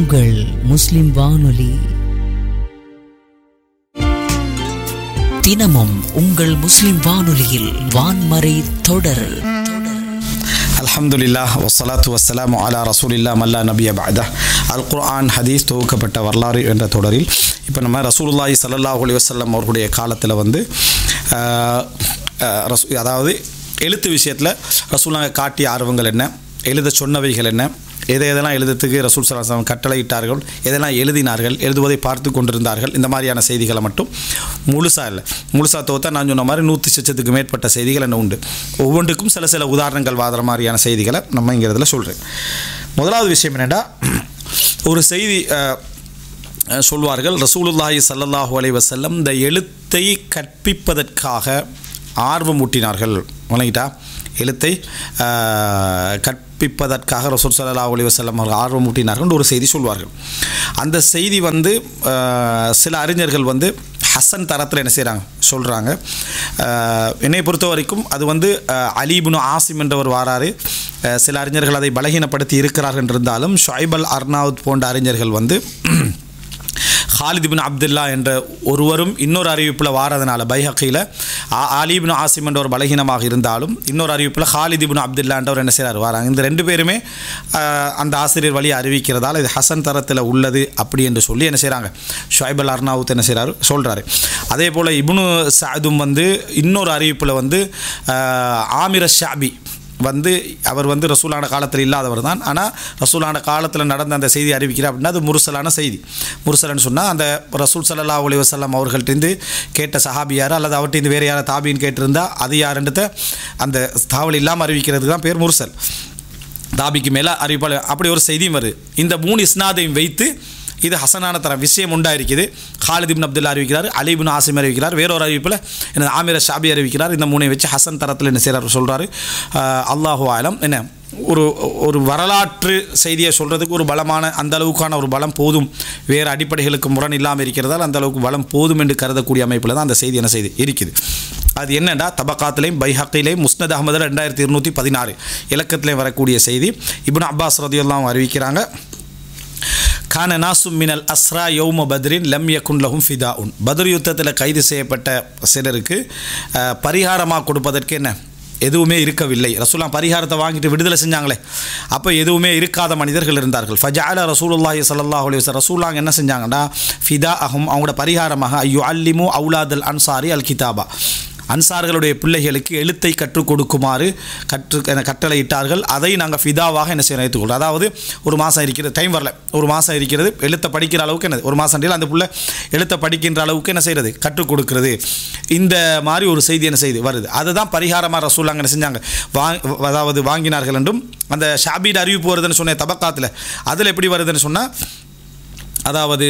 உங்கள் முஸ்லிம் வானொலி. தினமும் உங்கள் முஸ்லிம் வானொலியில் வான்மறை தொடர். அல்ஹம்துலில்லாஹ் வஸ்ஸலாத்து வஸ்ஸலாமு அலா ரசூலில்லாஹ் மல்லா நபிய பஅத. அல் குர்ஆன் ஹதீஸ் தொகுக்கப்பட்ட வரலாறு என்ற தொடரில் இப்போ நம்ம ரசூலுல்லாஹி ஸல்லல்லாஹு அலைஹி வஸல்லம் அவர்களுடைய காலத்தில் வந்து அதாவது எழுத்து விஷயத்தில் ரசூலுல்லாஹ் காட்டிய ஆர்வங்கள் என்ன, எழுத சொன்னவைகள் என்ன, எதெல்லாம் எழுதுறதுக்கு ரசூல் ஸல்லல்லாஹு அலைஹி வஸல்லம் கட்டளையிட்டார்கள், எதெல்லாம் எழுதினார்கள், எழுதுவதை பார்த்து கொண்டிருந்தார்கள், இந்த மாதிரியான செய்திகளை மட்டும் முழுசாக தோத்தா நான் சொன்ன மாதிரி 100,000க்கு மேற்பட்ட செய்திகள் என்ன உண்டு. ஒவ்வொன்றுக்கும் சில உதாரணங்கள் வாதுற மாதிரியான செய்திகளை நம்ம இங்கே இதில் சொல்கிறேன். முதலாவது விஷயம் என்னென்னா, ஒரு செய்தி சொல்வார்கள், ரசூலுல்லாஹி ஸல்லல்லாஹு அலைஹி வஸல்லம் இந்த எழுத்தை கற்பிப்பதற்காக ஆர்வம் ஊட்டினார்கள். வணங்கிட்டா எழுத்தை கற்பிப்பதற்காக ரசூல் ஸல்லல்லாஹு அலைஹி வஸல்லம் அவர்கள் ஆர்வம் ஊட்டினார்கள் ஒரு செய்தி சொல்வார்கள். அந்த செய்தி வந்து சில அறிஞர்கள் வந்து ஹசன் தரத்தில் என்ன செய்கிறாங்க சொல்கிறாங்க. என்னை பொறுத்த வரைக்கும் அது வந்து அலி இப்னு ஆசிம் என்றவர் வாராரு. சில அறிஞர்கள் அதை பலகீனப்படுத்தி இருக்கிறார்கள் என்றிருந்தாலும் ஷுஐப் அல் அர்னாவுத் போன்ற அறிஞர்கள் வந்து ஹாலித் இப்னு அப்துல்லா என்ற ஒருவரும் இன்னொரு அறிவிப்பில் வாரதுனால பைஹக்கியில் அலி இப்னு ஆசிம் என்ற ஒரு பலகீனமாக இருந்தாலும் இன்னொரு அறிவிப்பில் ஹாலித் இப்னு அப்துல்லா என்றவர் என்ன செய்கிறார் வாராங்க. இந்த ரெண்டு பேருமே அந்த ஆசிரியர் வழியை அறிவிக்கிறதால இது ஹசன் தரத்தில் உள்ளது அப்படி என்று சொல்லி என்ன செய்கிறாங்க ஷுஐப் அல் அர்னாவுத் என்ன செய்கிறாரு சொல்கிறாரு. அதே போல் இப்னு சஅதும் வந்து இன்னொரு அறிவிப்பில் வந்து ஆமிர் ஷாபி வந்து அவர் வந்து ரசூலான காலத்தில் இல்லாதவர் தான், ஆனால் ரசூலான காலத்தில் நடந்த அந்த செய்தி அறிவிக்கிறார் அப்படின்னா அது முர்சலான செய்தி. முர்சலன்னு சொன்னால் அந்த ரசூல் ஸல்லல்லாஹு அலைஹி வஸல்லம் அவர்கள்ட்டேருந்து கேட்ட சஹாபியார் அல்லது அவர்கிட்ட வேறு யாரை தாபின்னு கேட்டிருந்தா அது யாருன்றத அந்த தாவல் இல்லாமல் அறிவிக்கிறதுக்கு தான் பேர் முர்சல். தாபிக்கு மேலே அறிவிப்பாளர் அப்படி ஒரு செய்தியும் வருது. இந்த 3 இஸ்னாதையும் வைத்து இது ஹசனான தரம் விஷயம் உண்டாயிருக்குது. ஹாலித் இப்னு அப்துல்லா அறிவிக்கிறார், அலி இப்னு ஆசிம் அறிவிக்கிறார், வேறொரு அறிவிப்பில் என்ன ஆமிர ஷாபி அறிவிக்கிறார். இந்த 3 வச்சு ஹசன் தரத்தில் என்ன செய்கிறார் சொல்கிறாரு. அல்லாஹு ஆலம் என்ன ஒரு வரலாற்று செய்தியை சொல்கிறதுக்கு ஒரு பலமான அந்த அளவுக்கான ஒரு பலம் போதும், வேறு அடிப்படைகளுக்கு முரண் இல்லாமல் இருக்கிறதால் அந்த அளவுக்கு பலம் போதும் என்று கருதக்கூடிய அமைப்பில் தான் அந்த செய்தி என்ன செய்து இருக்குது. அது என்னென்னா தபக்காத்திலையும் பைஹக்கிலையும் முஸ்னத் அஹ்மதில் 2216 இலக்கத்திலையும் வரக்கூடிய செய்தி. இப்னு அப்பாஸ் ரலியல்லாஹு அறிவிக்கிறாங்க, கான நாசும் மினல் அஸ்ரா யௌம பத்ரின் லம் யகுன் லஹும் ஃபிதாஉன். பத்ர் யுத்தத்தில் கைது செய்யப்பட்ட சிலருக்கு பரிகாரமாக கொடுப்பதற்கு என்ன எதுவுமே இருக்கவில்லை. ரசூலுல்லாஹ் பரிகாரத்தை வாங்கிட்டு விடுதலை செஞ்சாங்களே, அப்போ எதுவுமே இருக்காத மனிதர்கள் இருந்தார்கள். ஃபஜஅல ரசூலுல்லாஹி ஸல்லல்லாஹு அலைஹி வஸல்லம் ரசூலுல்லாஹ் என்ன செஞ்சாங்கன்னா ஃபிதா அஹும் அவங்களோட பரிகாரமாக ஐயு அல்லிமு அவுலாதல் அன்சாரி அல் கிதாபா அன்சார்களுடைய பிள்ளைகளுக்கு எழுத்தை கற்றுக் கொடுக்குமாறு கட்டளையிட்டார்கள். அதை நாங்கள் ஃபிதாவாக என்ன செய்ய எடுத்துக்கொள்கிறோம். அதாவது ஒரு மாதம் இருக்கிறது, டைம் வரல, ஒரு மாதம் இருக்கிறது, எழுத்தை படிக்கிற அளவுக்கு என்ன ஒரு மாதம் அந்த பிள்ளை எழுத்தை படிக்கின்ற அளவுக்கு என்ன செய்கிறது கற்றுக் கொடுக்கிறது. இந்த மாதிரி ஒரு செய்தி என்ன செய்து வருது. அதுதான் பரிகாரமாக ரசூலுல்லாஹ் என்ன செஞ்சாங்க அதாவது வாங்கினார்கள் என்றும் அந்த ஷாபீட் அறிவிப்பு வருதுன்னு சொன்ன தபக்காத்தில் அதில் எப்படி வருதுன்னு சொன்னால், அதாவது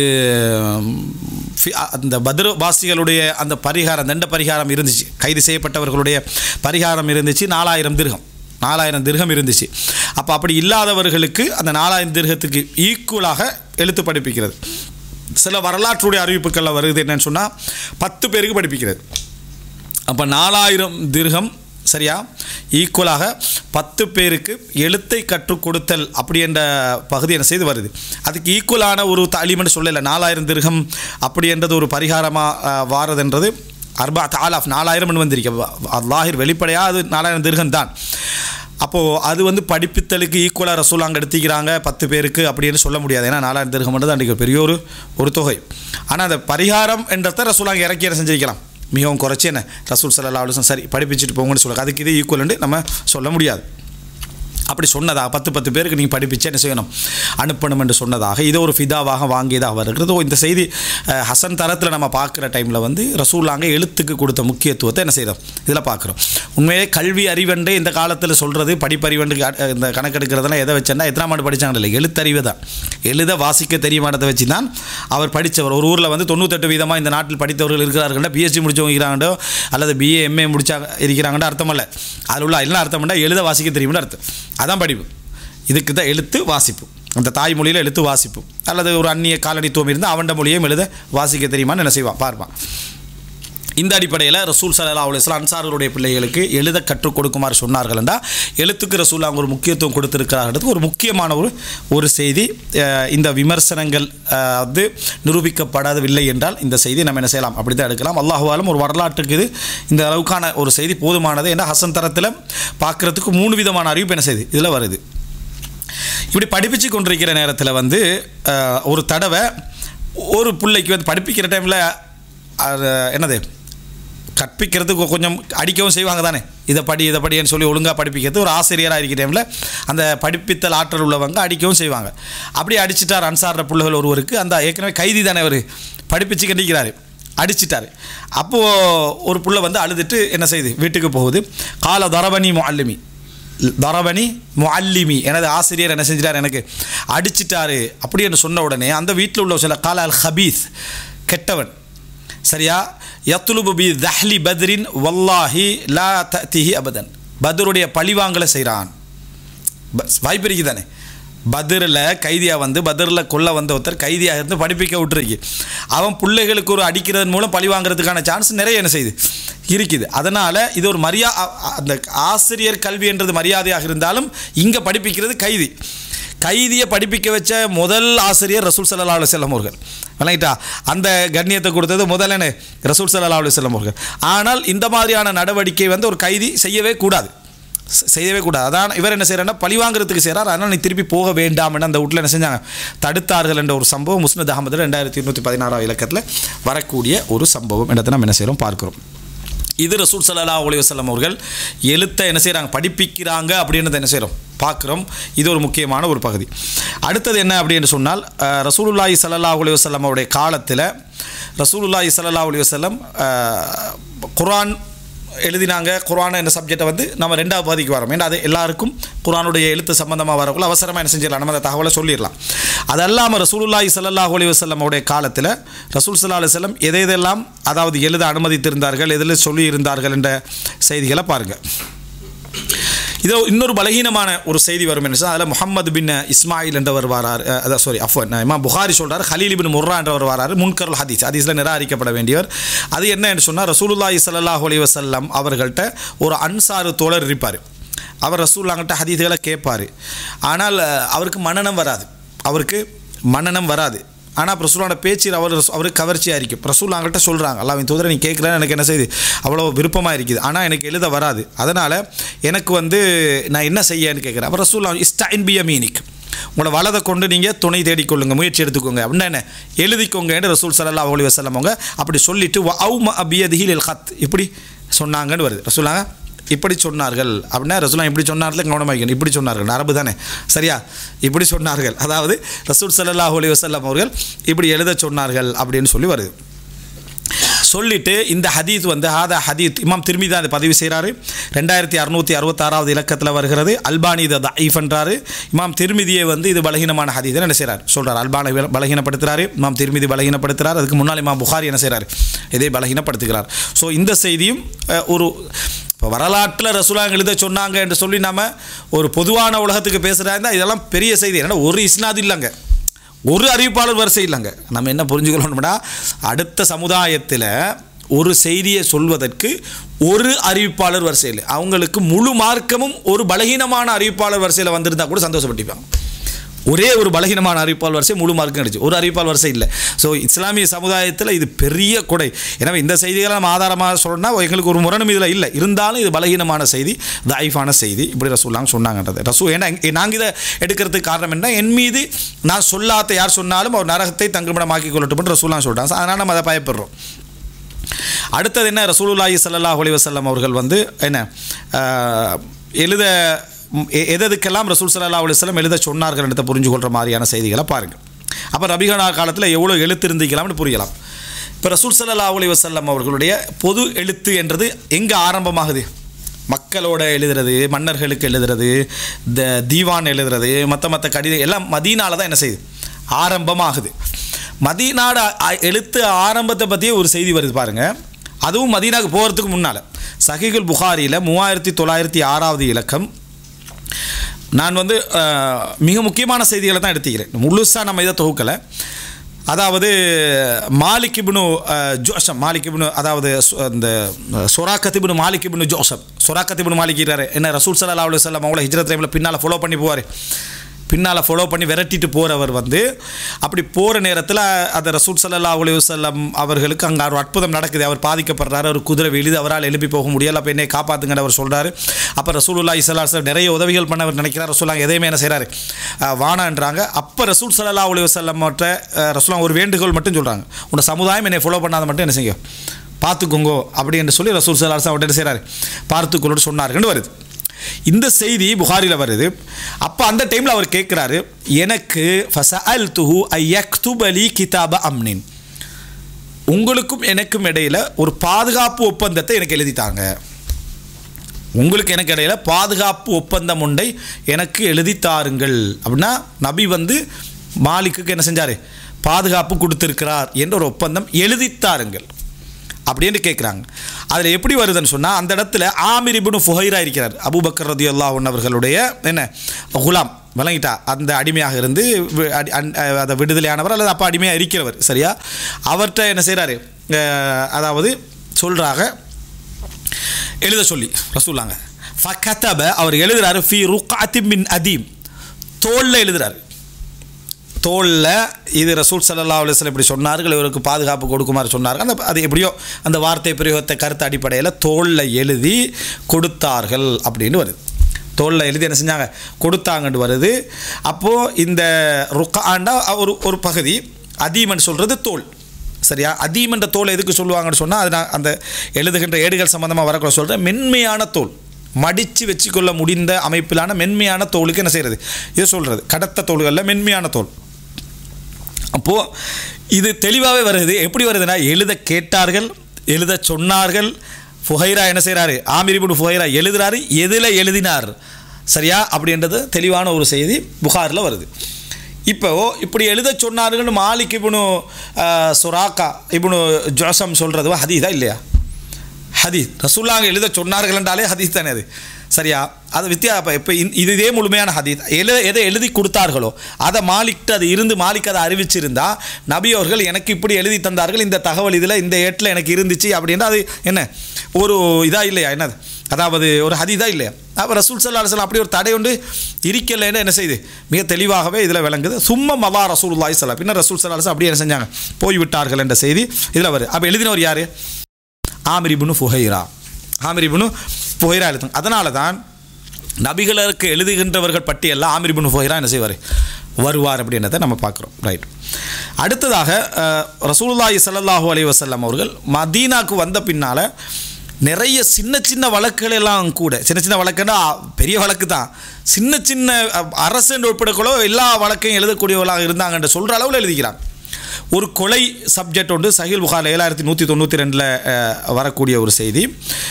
அந்த பத்ர் வாசிகளுடைய அந்த பரிகாரம் தண்ட பரிகாரம் இருந்துச்சு, கைது செய்யப்பட்டவர்களுடைய பரிகாரம் இருந்துச்சு, 4000 திர்ஹம் இருந்துச்சு. அப்போ அப்படி இல்லாதவர்களுக்கு அந்த 4000 திர்ஹத்துக்கு ஈக்குவலாக எழுத்து படிப்பிக்கிறது. சில வரலாற்றுடைய அறிவிப்புகளில் வருது என்னன்னு சொன்னால் 10 பேருக்கு படிப்பிக்கிறது. அப்போ 4000 திர்ஹம் சரியா ஈக்குவலாக 10 பேருக்கு எழுத்தை கற்றுக் கொடுத்தல் அப்படி என்ற பகுதி என்ன செய்து வருது. அதுக்கு ஈக்குவலான ஒரு தாலீம்னு சொல்லலை. 4000 திர்ஹம் அப்படி என்றது ஒரு பரிகாரமாக வாரதுன்றது 4000 வந்திருக்கு. அல்லாஹிர் வெளிப்படையாக அது 4000 திர்ஹம் தான். அப்போது அது வந்து படிப்பித்தலுக்கு ஈக்குவலாக ரசூலுல்லாஹ் எடுத்துக்கிறாங்க 10 பேருக்கு அப்படின்னு சொல்ல முடியாது. ஏன்னா 4000 திர்ஹம்ன்றது அன்றைக்கு பெரிய ஒரு தொகை. ஆனால் அந்த பரிகாரம் என்றதை ரசூலுல்லாஹ் இறக்கி செஞ்சிருக்கலாம், மிகவும் குறைச்சி என்ன ரசூல் ஸல்லல்லாஹு அலைஹி வஸல்லம் சரி படிப்பிச்சுட்டு போங்கன்னு சொல்லுவாங்க. அதுக்கு இது ஈக்குவல்னு நம்ம சொல்ல முடியாது. அப்படி சொன்னதாக 10 பேருக்கு நீங்கள் படிப்பிச்சு என்ன செய்யணும் அனுப்பணும் என்று சொன்னதாக இது ஒரு ஃபிதாவாக வாங்கியதாக வருகிறது. இந்த செய்தி ஹசன் தரத்தில் நம்ம பார்க்குற டைமில் வந்து ரசூலுல்லாஹ் எழுத்துக்கு கொடுத்த முக்கியத்துவத்தை என்ன செய்கிறோம் இதில் பார்க்குறோம். உண்மையே கல்வி அறிவண்டு இந்த காலத்தில் சொல்கிறது படிப்பறிவண்டு இந்த கணக்கெடுக்கிறதுலாம் எதை வச்சேன்னா எத்தனாம் ஆண்டு படித்தாங்க இல்லை, எழுத்தறிவு தான். எழுத வாசிக்க தெரியுமானதை வச்சு தான் அவர் படித்தவர். ஒரு ஊரில் வந்து 98% இந்த நாட்டில் படித்தவர்கள் இருக்கிறார்கள்னா பிஎஸ்சி முடித்தவங்க இருக்கிறாங்கண்டோ அல்லது பிஏ எம்ஏ முடிச்சா இருக்கிறாங்கன்னு அர்த்தம் இல்லை. அதில் உள்ள என்ன அர்த்தம்னா எழுத வாசிக்க தெரியும்னு அர்த்தம். அதான் படிப்பு. இதுக்கு தான் எழுத்து வாசிப்பு, அந்த தாய்மொழியில் எழுத்து வாசிப்பு. அல்லது ஒரு அந்நிய காலனித்துவம் இருந்தால் அவன் மொழியையும் எழுத வாசிக்க தெரியுமான்னு என்ன செய்வான் பார்ப்பான். இந்த அடிப்படையில் ரசூல் ஸல்லல்லாஹு அலைஹி வஸல்லம் அன்சார்களுடைய பிள்ளைகளுக்கு எழுத கற்றுக் கொடுக்குமாறு சொன்னார்கள் என்றால் எழுத்துக்கு ரசூல் அவங்க ஒரு முக்கியத்துவம் கொடுத்திருக்கிறார்கள். ஒரு முக்கியமான ஒரு செய்தி. இந்த விமர்சனங்கள் வந்து நிரூபிக்கப்படவில்லை என்றால் இந்த செய்தி நம்ம என்ன செய்யலாம், அப்படி தான் எடுக்கலாம். அல்லாஹு ஆலம் ஒரு வரலாற்றுக்கு இது இந்த அளவுக்கான ஒரு செய்தி போதுமானது. ஏன்னா ஹசன் தரத்தில் பார்க்குறதுக்கு 3 விதமான அறிவிப்பு என்ன செய்யுது இதில் வருது. இப்படி படிப்பிச்சு கொண்டிருக்கிற நேரத்தில் வந்து ஒரு தடவை ஒரு பிள்ளைக்கு வந்து படிப்பிக்கிற டைமில் என்னது கற்பிக்கிறதுக்கு கொஞ்சம் அடிக்கவும் செய்வாங்க தானே, இதை படின்னு சொல்லி ஒழுங்காக படிப்பிக்கிறது. ஒரு ஆசிரியராக இருக்கிற டைமில் அந்த படிப்பித்தல் ஆற்றல் உள்ளவங்க அடிக்கவும் செய்வாங்க. அப்படி அடிச்சிட்டார் அன்சார பிள்ளைகள் ஒருவருக்கு. அந்த ஏற்கனவே கைதி தானே அவர் படிப்பிச்சு கண்டிக்கிறாரு, அடிச்சிட்டார். அப்போது ஒரு பிள்ளை வந்து அழுதுட்டு என்ன செய்யுது வீட்டுக்கு போகுது. கால தரபனி முஅல்லிமி எனது ஆசிரியர் என்ன செஞ்சிட்டார் எனக்கு அடிச்சிட்டாரு அப்படி என்று சொன்ன உடனே அந்த வீட்டில் உள்ள சில கால அல் ஹபீஸ் கெட்டவன் சரியா யத்லுபு பி தஹ்லி பத்ரின் வல்லாஹி லா தஅதிஹி அபதன் பத்ருடைய பழிவாங்கலை செய்கிறான். வாய்ப்பு இருக்கு தானே, பத்ரில் கைதியாக வந்து பத்ரில் கொல்ல வந்த ஒருத்தர் கைதியாக இருந்து படிப்பிக்க விட்டுருக்கு. அவன் பிள்ளைகளுக்கு ஒரு அடிக்கிறதன் மூலம் பழி வாங்குறதுக்கான சான்ஸ் நிறைய என்ன செய்யுது இருக்குது. அதனால் இது ஒரு அந்த ஆசிரியர் கல்வின்றது மரியாதையாக இருந்தாலும் இங்கே படிப்பிக்கிறது கைதியை படிப்பிக்க வச்ச முதல் ஆசிரியர் ரசூல் ஸல்லல்லாஹு அலைஹி வஸல்லம் அவர்கள். விளங்கிட்டா, அந்த கண்ணியத்தை கொடுத்தது முதல்ல ரசூல் ஸல்லல்லாஹு அலைஹி வஸல்லம் அவர்கள். ஆனால் இந்த மாதிரியான நடவடிக்கை வந்து ஒரு கைதி செய்யவே கூடாது. அதான் இவர் என்ன செய்கிறாருன்னா பழி வாங்குறதுக்கு செய்கிறார். அதனால் நீ திருப்பி போக வேண்டாம்னு அந்த வீட்டில் என்ன செஞ்சாங்க தடுத்தார்கள் என்ற ஒரு சம்பவம் முஸ்னத் அஹ்மதில் 2216 இலக்கத்தில் வரக்கூடிய ஒரு சம்பவம் இடத்தை நம்ம என்ன செய்கிறோம் பார்க்குறோம். இது ரசூல் ஸல்லல்லாஹு அலைஹி வஸல்லம் அவர்கள் எழுத்தை என்ன செய்கிறாங்க படிப்பிக்கிறாங்க அப்படின்றத என்ன செய்கிறோம் பார்க்குறோம். இது ஒரு முக்கியமான ஒரு பகுதி. அடுத்தது என்ன அப்படின்னு சொன்னால் ரசூலுல்லாஹி ஸல்லல்லாஹு அலைஹி வஸல்லம் அவருடைய காலத்தில் ரசூலுல்லாஹி ஸல்லல்லாஹு அலைஹி வஸல்லம் குர்ஆன் எழுதினாங்க. குர்ஆன் என்ற சப்ஜெக்டை வந்து நம்ம 2வது பகுதிக்கு வரோம். ஏன்னா அது எல்லாருக்கும் குர்ஆனுடைய எழுத்து சம்பந்தமாக வரக்குள்ள அவசரமாக என்ன செஞ்சிடலாம், நம்ம அந்த தகவலை சொல்லிடலாம். அது அல்லாமல் ரசூலுல்லாஹி ஸல்லல்லாஹு அலைஹி வஸல்லம் அவருடைய காலத்தில் ரசூல் ஸல்லல்லாஹு அலைஹி வஸல்லம் எதையெல்லாம் அதாவது எழுத அனுமதித்திருந்தார்கள், எதில் சொல்லியிருந்தார்கள் என்ற செய்திகளை பாருங்கள். இதோ இன்னொரு பலகீனமான ஒரு செய்தி வரும் என்ன சொன்னால் அதில் முஹம்மது பின் இஸ்மாயில் என்றவர் வரார். இமாம் புகாரி சொல்கிறார் ஹலீல் பின் முர்ரா என்றவர் வராரு. முன்கருல் ஹதீஸில் நிராகரிக்கப்பட வேண்டியவர். அது என்ன என்று சொன்னால் ரசூலுல்லாஹி ஸல்லல்லாஹு அலைஹி வஸல்லம் அவர்கள்ட்ட ஒரு அன்சாரு தோழர் இருப்பார். அவர் ரசூலுல்லாஹ்கிட்ட ஹதீஸ்களை கேட்பார். ஆனால் அவருக்கு மனனம் வராது. ஆனால் ரசூலோட பேச்சு அவருக்கு கவர்ச்சியாக இருக்கும். ரசூலுல்லாஹ்கிட்ட சொல்கிறாங்க, அல்லாஹ்வின் தூதரை நீ கேட்குறேன்னு எனக்கு என்ன செய்யுது அவ்வளோ விருப்பமாக இருக்குது, ஆனால் எனக்கு எழுத வராது. அதனால் எனக்கு வந்து நான் என்ன செய்யன்னு கேட்குறேன். அப்போ ரசூலுல்லாஹ் இஸ்தஇன் பியமீனிக் உங்களோட வலதை கொண்டு நீங்கள் துணை தேடிக்கொள்ளுங்க, முயற்சி எடுத்துக்கோங்க அப்படின்னா என்ன எழுதிக்கோங்கன்னு ரசூல் ஸல்லல்லாஹு அலைஹி வஸல்லம் அவங்க அப்படி சொல்லிவிட்டு வஅௌம பியதிஹி லில் ஹத் இப்படி சொன்னாங்கன்னு வருது. ரசூலுல்லாஹ் இப்படி சொன்னார்கள் அப்படின்னா ரசூலுல்லாஹ் இப்படி சொன்னார்கள் கவனமாக வைக்கணும். இப்படி சொன்னார்கள் அரபு தானே சரியா, இப்படி சொன்னார்கள். அதாவது ரசூல் ஸல்லல்லாஹு அலைஹி வஸல்லம் அவர்கள் இப்படி எழுத சொன்னார்கள் அப்படின்னு சொல்லி வருது. சொல்லிட்டு இந்த ஹதீத் வந்து ஹதீத் இமாம் திர்மிதி தான் அதை பதிவு செய்கிறாரு. 2666 இலக்கத்தில் வருகிறது. அல்பானி இதை தஈஃப் என்றாரு. இமாம் திர்மிதியை வந்து இது பலகீனமான ஹதீத் என்ன செய்கிறார் சொல்கிறார். அல்பானை பலகீனப்படுத்துகிறாரு, இமாம் திர்மிதி பலகீனப்படுத்துகிறார். அதுக்கு முன்னால் இமாம் புகாரி என்ன செய்கிறார் இதை பலகீனப்படுத்துகிறார். ஸோ இந்த செய்தியும் ஒரு இப்போ வரலாற்றில் ரசூலுல்லாஹ் எழுத சொன்னாங்க என்று சொல்லி நம்ம ஒரு பொதுவான உலகத்துக்கு பேசுகிறாங்க. இதெல்லாம் பெரிய செய்தி. என்னன்னா ஒரு இஸ்னாது இல்லைங்க, ஒரு அறிவிப்பாளர் வரிசை இல்லைங்க. நம்ம என்ன புரிஞ்சுக்கணும்னா அடுத்த சமுதாயத்தில் ஒரு செய்தியை சொல்வதற்கு ஒரு அறிவிப்பாளர் வரிசை இல்லை. அவங்களுக்கு முழு மார்க்கமும் ஒரு பலகீனமான அறிவிப்பாளர் வரிசையில் வந்திருந்தால் கூட சந்தோஷப்பட்டிருப்பாங்க. ஒரே ஒரு பலகீனமான அறிவிப்பாளர் வரிசை முழு மார்க்கம் கிடைச்சு, ஒரு அறிவிப்பாளர் வரிசை இல்லை. ஸோ இஸ்லாமிய சமுதாயத்தில் இது பெரிய கொடை. எனவே இந்த செய்திகளை நம்ம ஆதாரமாக சொல்லணும்னா எங்களுக்கு ஒரு முரணும் இதில் இல்லை. இருந்தாலும் இது பலகீனமான செய்தி, தஈஃபான செய்தி. இப்படி ரசூலுல்லாஹ் சொன்னாங்கன்றது ஏன்னா நாங்கள் இதை எடுக்கிறதுக்கு காரணம் என்ன, என் மீது நான் சொல்லாத யார் சொன்னாலும் அவர் நரகத்தை தங்குமிடமாக்கி கொள்ளட்டும் ரசூலுல்லாஹ் சொல்கிறாங்க. அதனால் நம்ம அதை பயப்படுறோம். அடுத்தது என்ன, ரசூலுல்லாஹி ஸல்லல்லாஹு அலைஹி வஸல்லம் அவர்கள் வந்து என்ன எழுத எதுக்கெல்லாம் ரசூல் ஸல்லல்லாஹு அலைஹி வஸல்லம் எழுத சொன்னார்கள் என்று புரிஞ்சு கொள்கிற மாதிரியான செய்திகளை பாருங்கள். அப்போ நபிகனா காலத்தில் எவ்வளோ எழுத்து இருந்திக்கலாம்னு புரியலாம். இப்போ ரசூல் ஸல்லல்லாஹு அலைஹி வஸல்லம் அவர்களுடைய பொது எழுத்து என்றது எங்கே ஆரம்பமாகுது? மக்களோட எழுதுறது, மன்னர்களுக்கு எழுதுறது, இந்த தீவான் எழுதுறது, மற்ற கடிதம் எல்லாம் மதீனால தான் என்ன செய்யுது ஆரம்பமாகுது. மதீனாட எழுத்து ஆரம்பத்தை பற்றியே ஒரு செய்தி வருது பாருங்கள். அதுவும் மதீனாவுக்கு போகிறதுக்கு முன்னால் சஹீஹுல் புகாரியில் 3906 இலக்கம். நான் வந்து மிக முக்கியமான செய்திகளை தான் எடுத்துக்கிறேன், முழுசாக நம்ம இதை தொகுக்கலை. அதாவது மாலிக் இப்னு ஜோசம், மாலிக் இப்னு அதாவது இந்த சொராக்கத் இப்னு மாலிக் இப்னு ஜோசப், சொராக்கத் இப்னு மாலிக் இருக்காரு என்ன, ரசூல் ஸல்லல்லாஹு அலைஹி வஸல்லம் அவங்கள ஹிஜ்ரத் டைமில் பின்னால் ஃபாலோ பண்ணி போவார், பின்னால் ஃபாலோ பண்ணி விரட்டிட்டு போகிறவர் வந்து அப்படி போகிற நேரத்தில் அந்த ரசூல் ஸல்லல்லாஹு அலைஹி வஸல்லம் அவர்களுக்கு அங்கே ஒரு அற்புதம் நடக்குது. அவர் பாதிக்கப்படுறாரு, ஒரு குதிரை விழுது, அவரால் எழுப்பி போக முடியலை. அப்போ என்னை காப்பாற்றுங்கன்னு அவர் சொல்கிறாரு. அப்போ ரசூலுல்லாஹி ஸல்லல்லாஹு அலைஹி வஸல்லம் நிறைய உதவிகள் பண்ண அவர் நினைக்கிறார். ரசூலுல்லாஹ் எதையுமே என்ன செய்கிறாரு, வானான்றாங்க. அப்போ ரசூல் ஸல்லல்லாஹு அலைஹி வஸல்லம் ரசூலுல்லாஹ் ஒரு வேண்டுகோள் மட்டும் சொல்கிறாங்க, உன்னோட சமுதாயம் என்னை ஃபாலோ பண்ணாத மட்டும் என்ன செய்யும் பார்த்துக்கோங்கோ அப்படி என்று சொல்லி ரசூல் ஸல்லல்லாஹு அலைஹி வஸல்லம் என்ன செய்கிறாரு, பார்த்துக்கொள்ளு சொன்னாருன்னு வருது. இந்த செய்தி புகாரில் வருது. அப்போ அந்த டைமில் அவர் கேட்குறாரு, எனக்கு ஃபஸஅல்துஹு அய்யக்துப லி கிதாப அம்னின், உங்களுக்கும் எனக்கும் இடையில் ஒரு பாதுகாப்பு ஒப்பந்தத்தை எனக்கு எழுதித்தாங்க, உங்களுக்கு எனக்கு இடையில் பாதுகாப்பு ஒப்பந்தம் ஒன்றை எனக்கு எழுதித்தாருங்கள் அப்படின்னா நபி வந்து மாலிக்குக்கு என்ன செஞ்சார், பாதுகாப்பு கொடுத்துருக்கிறார் என்ற ஒரு ஒப்பந்தம் எழுதித்தாருங்கள் அப்படின்னு கேட்குறாங்க. அதில் எப்படி வருதுன்னு சொன்னால், அந்த இடத்துல ஆமிர் இப்னு ஃபுஹைரா இருக்கிறார், அபூபக்கர் ரலியல்லாஹு அன்ஹு அவர்களுடைய என்ன குலாம் விளங்கிட்டா, அந்த அடிமையாக இருந்து அதை விடுதலையானவர் அல்லது அப்போ அடிமையாக இருக்கிறவர், சரியா, அவர்கிட்ட என்ன செய்கிறாரு, அதாவது சொல்கிறாங்க எழுத சொல்லி ரசூலுல்லாஹ் ஃபகதப, அவர் எழுதுறாரு ஃபீ ருக்அத்தி மின் அதீம், தோளில் எழுதுறாரு, தோளில் இது ரசூல் ஸல்லல்லாஹு அலைஹி வஸல்லம் இப்படி சொன்னார்கள், இவருக்கு பாதுகாப்பு கொடுக்குமாறு சொன்னார்கள், அந்த அது எப்படியோ அந்த வார்த்தை பிரயோகத்தை கருத்து அடிப்படையில் தோளில் எழுதி கொடுத்தார்கள் அப்படின்னு வருது. தோளில் எழுதி என்ன செஞ்சாங்க, கொடுத்தாங்கன்னு வருது. அப்போது இந்த ருக்காண்டா ஒரு பகுதி, அதீமன் சொல்கிறது தோல், சரியா. அதீமன்ற தோல் எதுக்கு சொல்லுவாங்கன்னு சொன்னால், அது நான் அந்த எழுதுகின்ற ஏடுகள் சம்மந்தமாக வரக்கூட சொல்கிறேன், மென்மையான தோல், மடித்து வச்சுக்கொள்ள முடிந்த அமைப்பிலான மென்மையான தோலுக்கு என்ன செய்கிறது இது சொல்கிறது, கடத்த தோல்களில் மென்மையான தோல். அப்போது இது தெளிவாகவே வருது. எப்படி வருதுன்னா, எழுத கேட்டார்கள், எழுத சொன்னார்கள், ஃபுஹைரா என்ன செய்கிறாரு, ஆமிர் இப்னு ஃபுஹைரா எழுதுறாரு, எதில் எழுதினார், சரியா அப்படின்றது தெளிவான ஒரு செய்தி புகாரில் வருது. இப்படி எழுத சொன்னார்கள்னு மாலிக் இப்னு சுராக்கா இப்னு ஜோசம் சொல்கிறது ஹதீஸா இல்லையா, ஹதீஸ். ரசூலுல்லாஹ் எழுத சொன்னார்கள் என்றாலே ஹதீஸ் தானே அது, சரியா. அது இப்போ இதே முழுமையான ஹதீஸ். எதை எழுதி கொடுத்தார்களோ அதை மாலிக்கிட்டு அது இருந்து மாலிக் அதை அறிவிச்சிருந்தா, நபி அவர்கள் எனக்கு இப்படி எழுதி தந்தார்கள், இந்த தகவல் இதில் இந்த ஏட்டில் எனக்கு இருந்துச்சு அப்படின்னா அது என்ன ஒரு இதாக இல்லையா, என்னது அதாவது ஒரு ஹதீஸா இல்லையா. அப்போ ரசூல் ஸல்லல்லாஹு அலைஹி வஸல்லம் அப்படி ஒரு தடை ஒன்று இருக்கலைன்னு என்ன செய்யுது, மிக தெளிவாகவே இதில் விளங்குது. சும்மா மவா ரசூலுல்லாஹி ஸல்லல்லாஹு அலைஹி வஸல்லம், பின்னர் ரசூல் ஸல்லல்லாஹு அலைஹி வஸல்லம் அப்படியே என்ன செஞ்சாங்க, போய்விட்டார்கள் என்ற செய்தி இதில் வருது. அப்போ எழுதினவர் யார், ஆமிர் இப்னு ஃபுஹைரா, ஆமிர் இப்னு ஃபுஹைரா எழுதுங்க. அதனால தான் நபிகளுக்கு எழுதுகின்றவர்கள் பட்டியலில் ஆமிர் இப்னு ஃபுஹைரா என்ன செய்வார், வருவார் அப்படின்றத நம்ம பார்க்குறோம். ரைட். அடுத்ததாக ரசூலுல்லாஹி ஸல்லல்லாஹு அலைஹி வஸல்லம் அவர்கள் மதீனாவுக்கு வந்த பின்னால் நிறைய சின்ன சின்ன வழக்குகள் எல்லாம் கூட, சின்ன சின்ன வழக்குன்னா பெரிய வழக்கு தான், சின்ன சின்ன அரசு என்று உட்படக்கூட எல்லா வழக்கையும் எழுதக்கூடியவர்களாக இருந்தாங்கன்ற சொல்கிற அளவில் எழுதிக்கிறாங்க. ஒரு கொலை சப்ஜெக்ட் ஒன்று சஹீல் புகாரி 7192 வரக்கூடிய ஒரு செய்தி.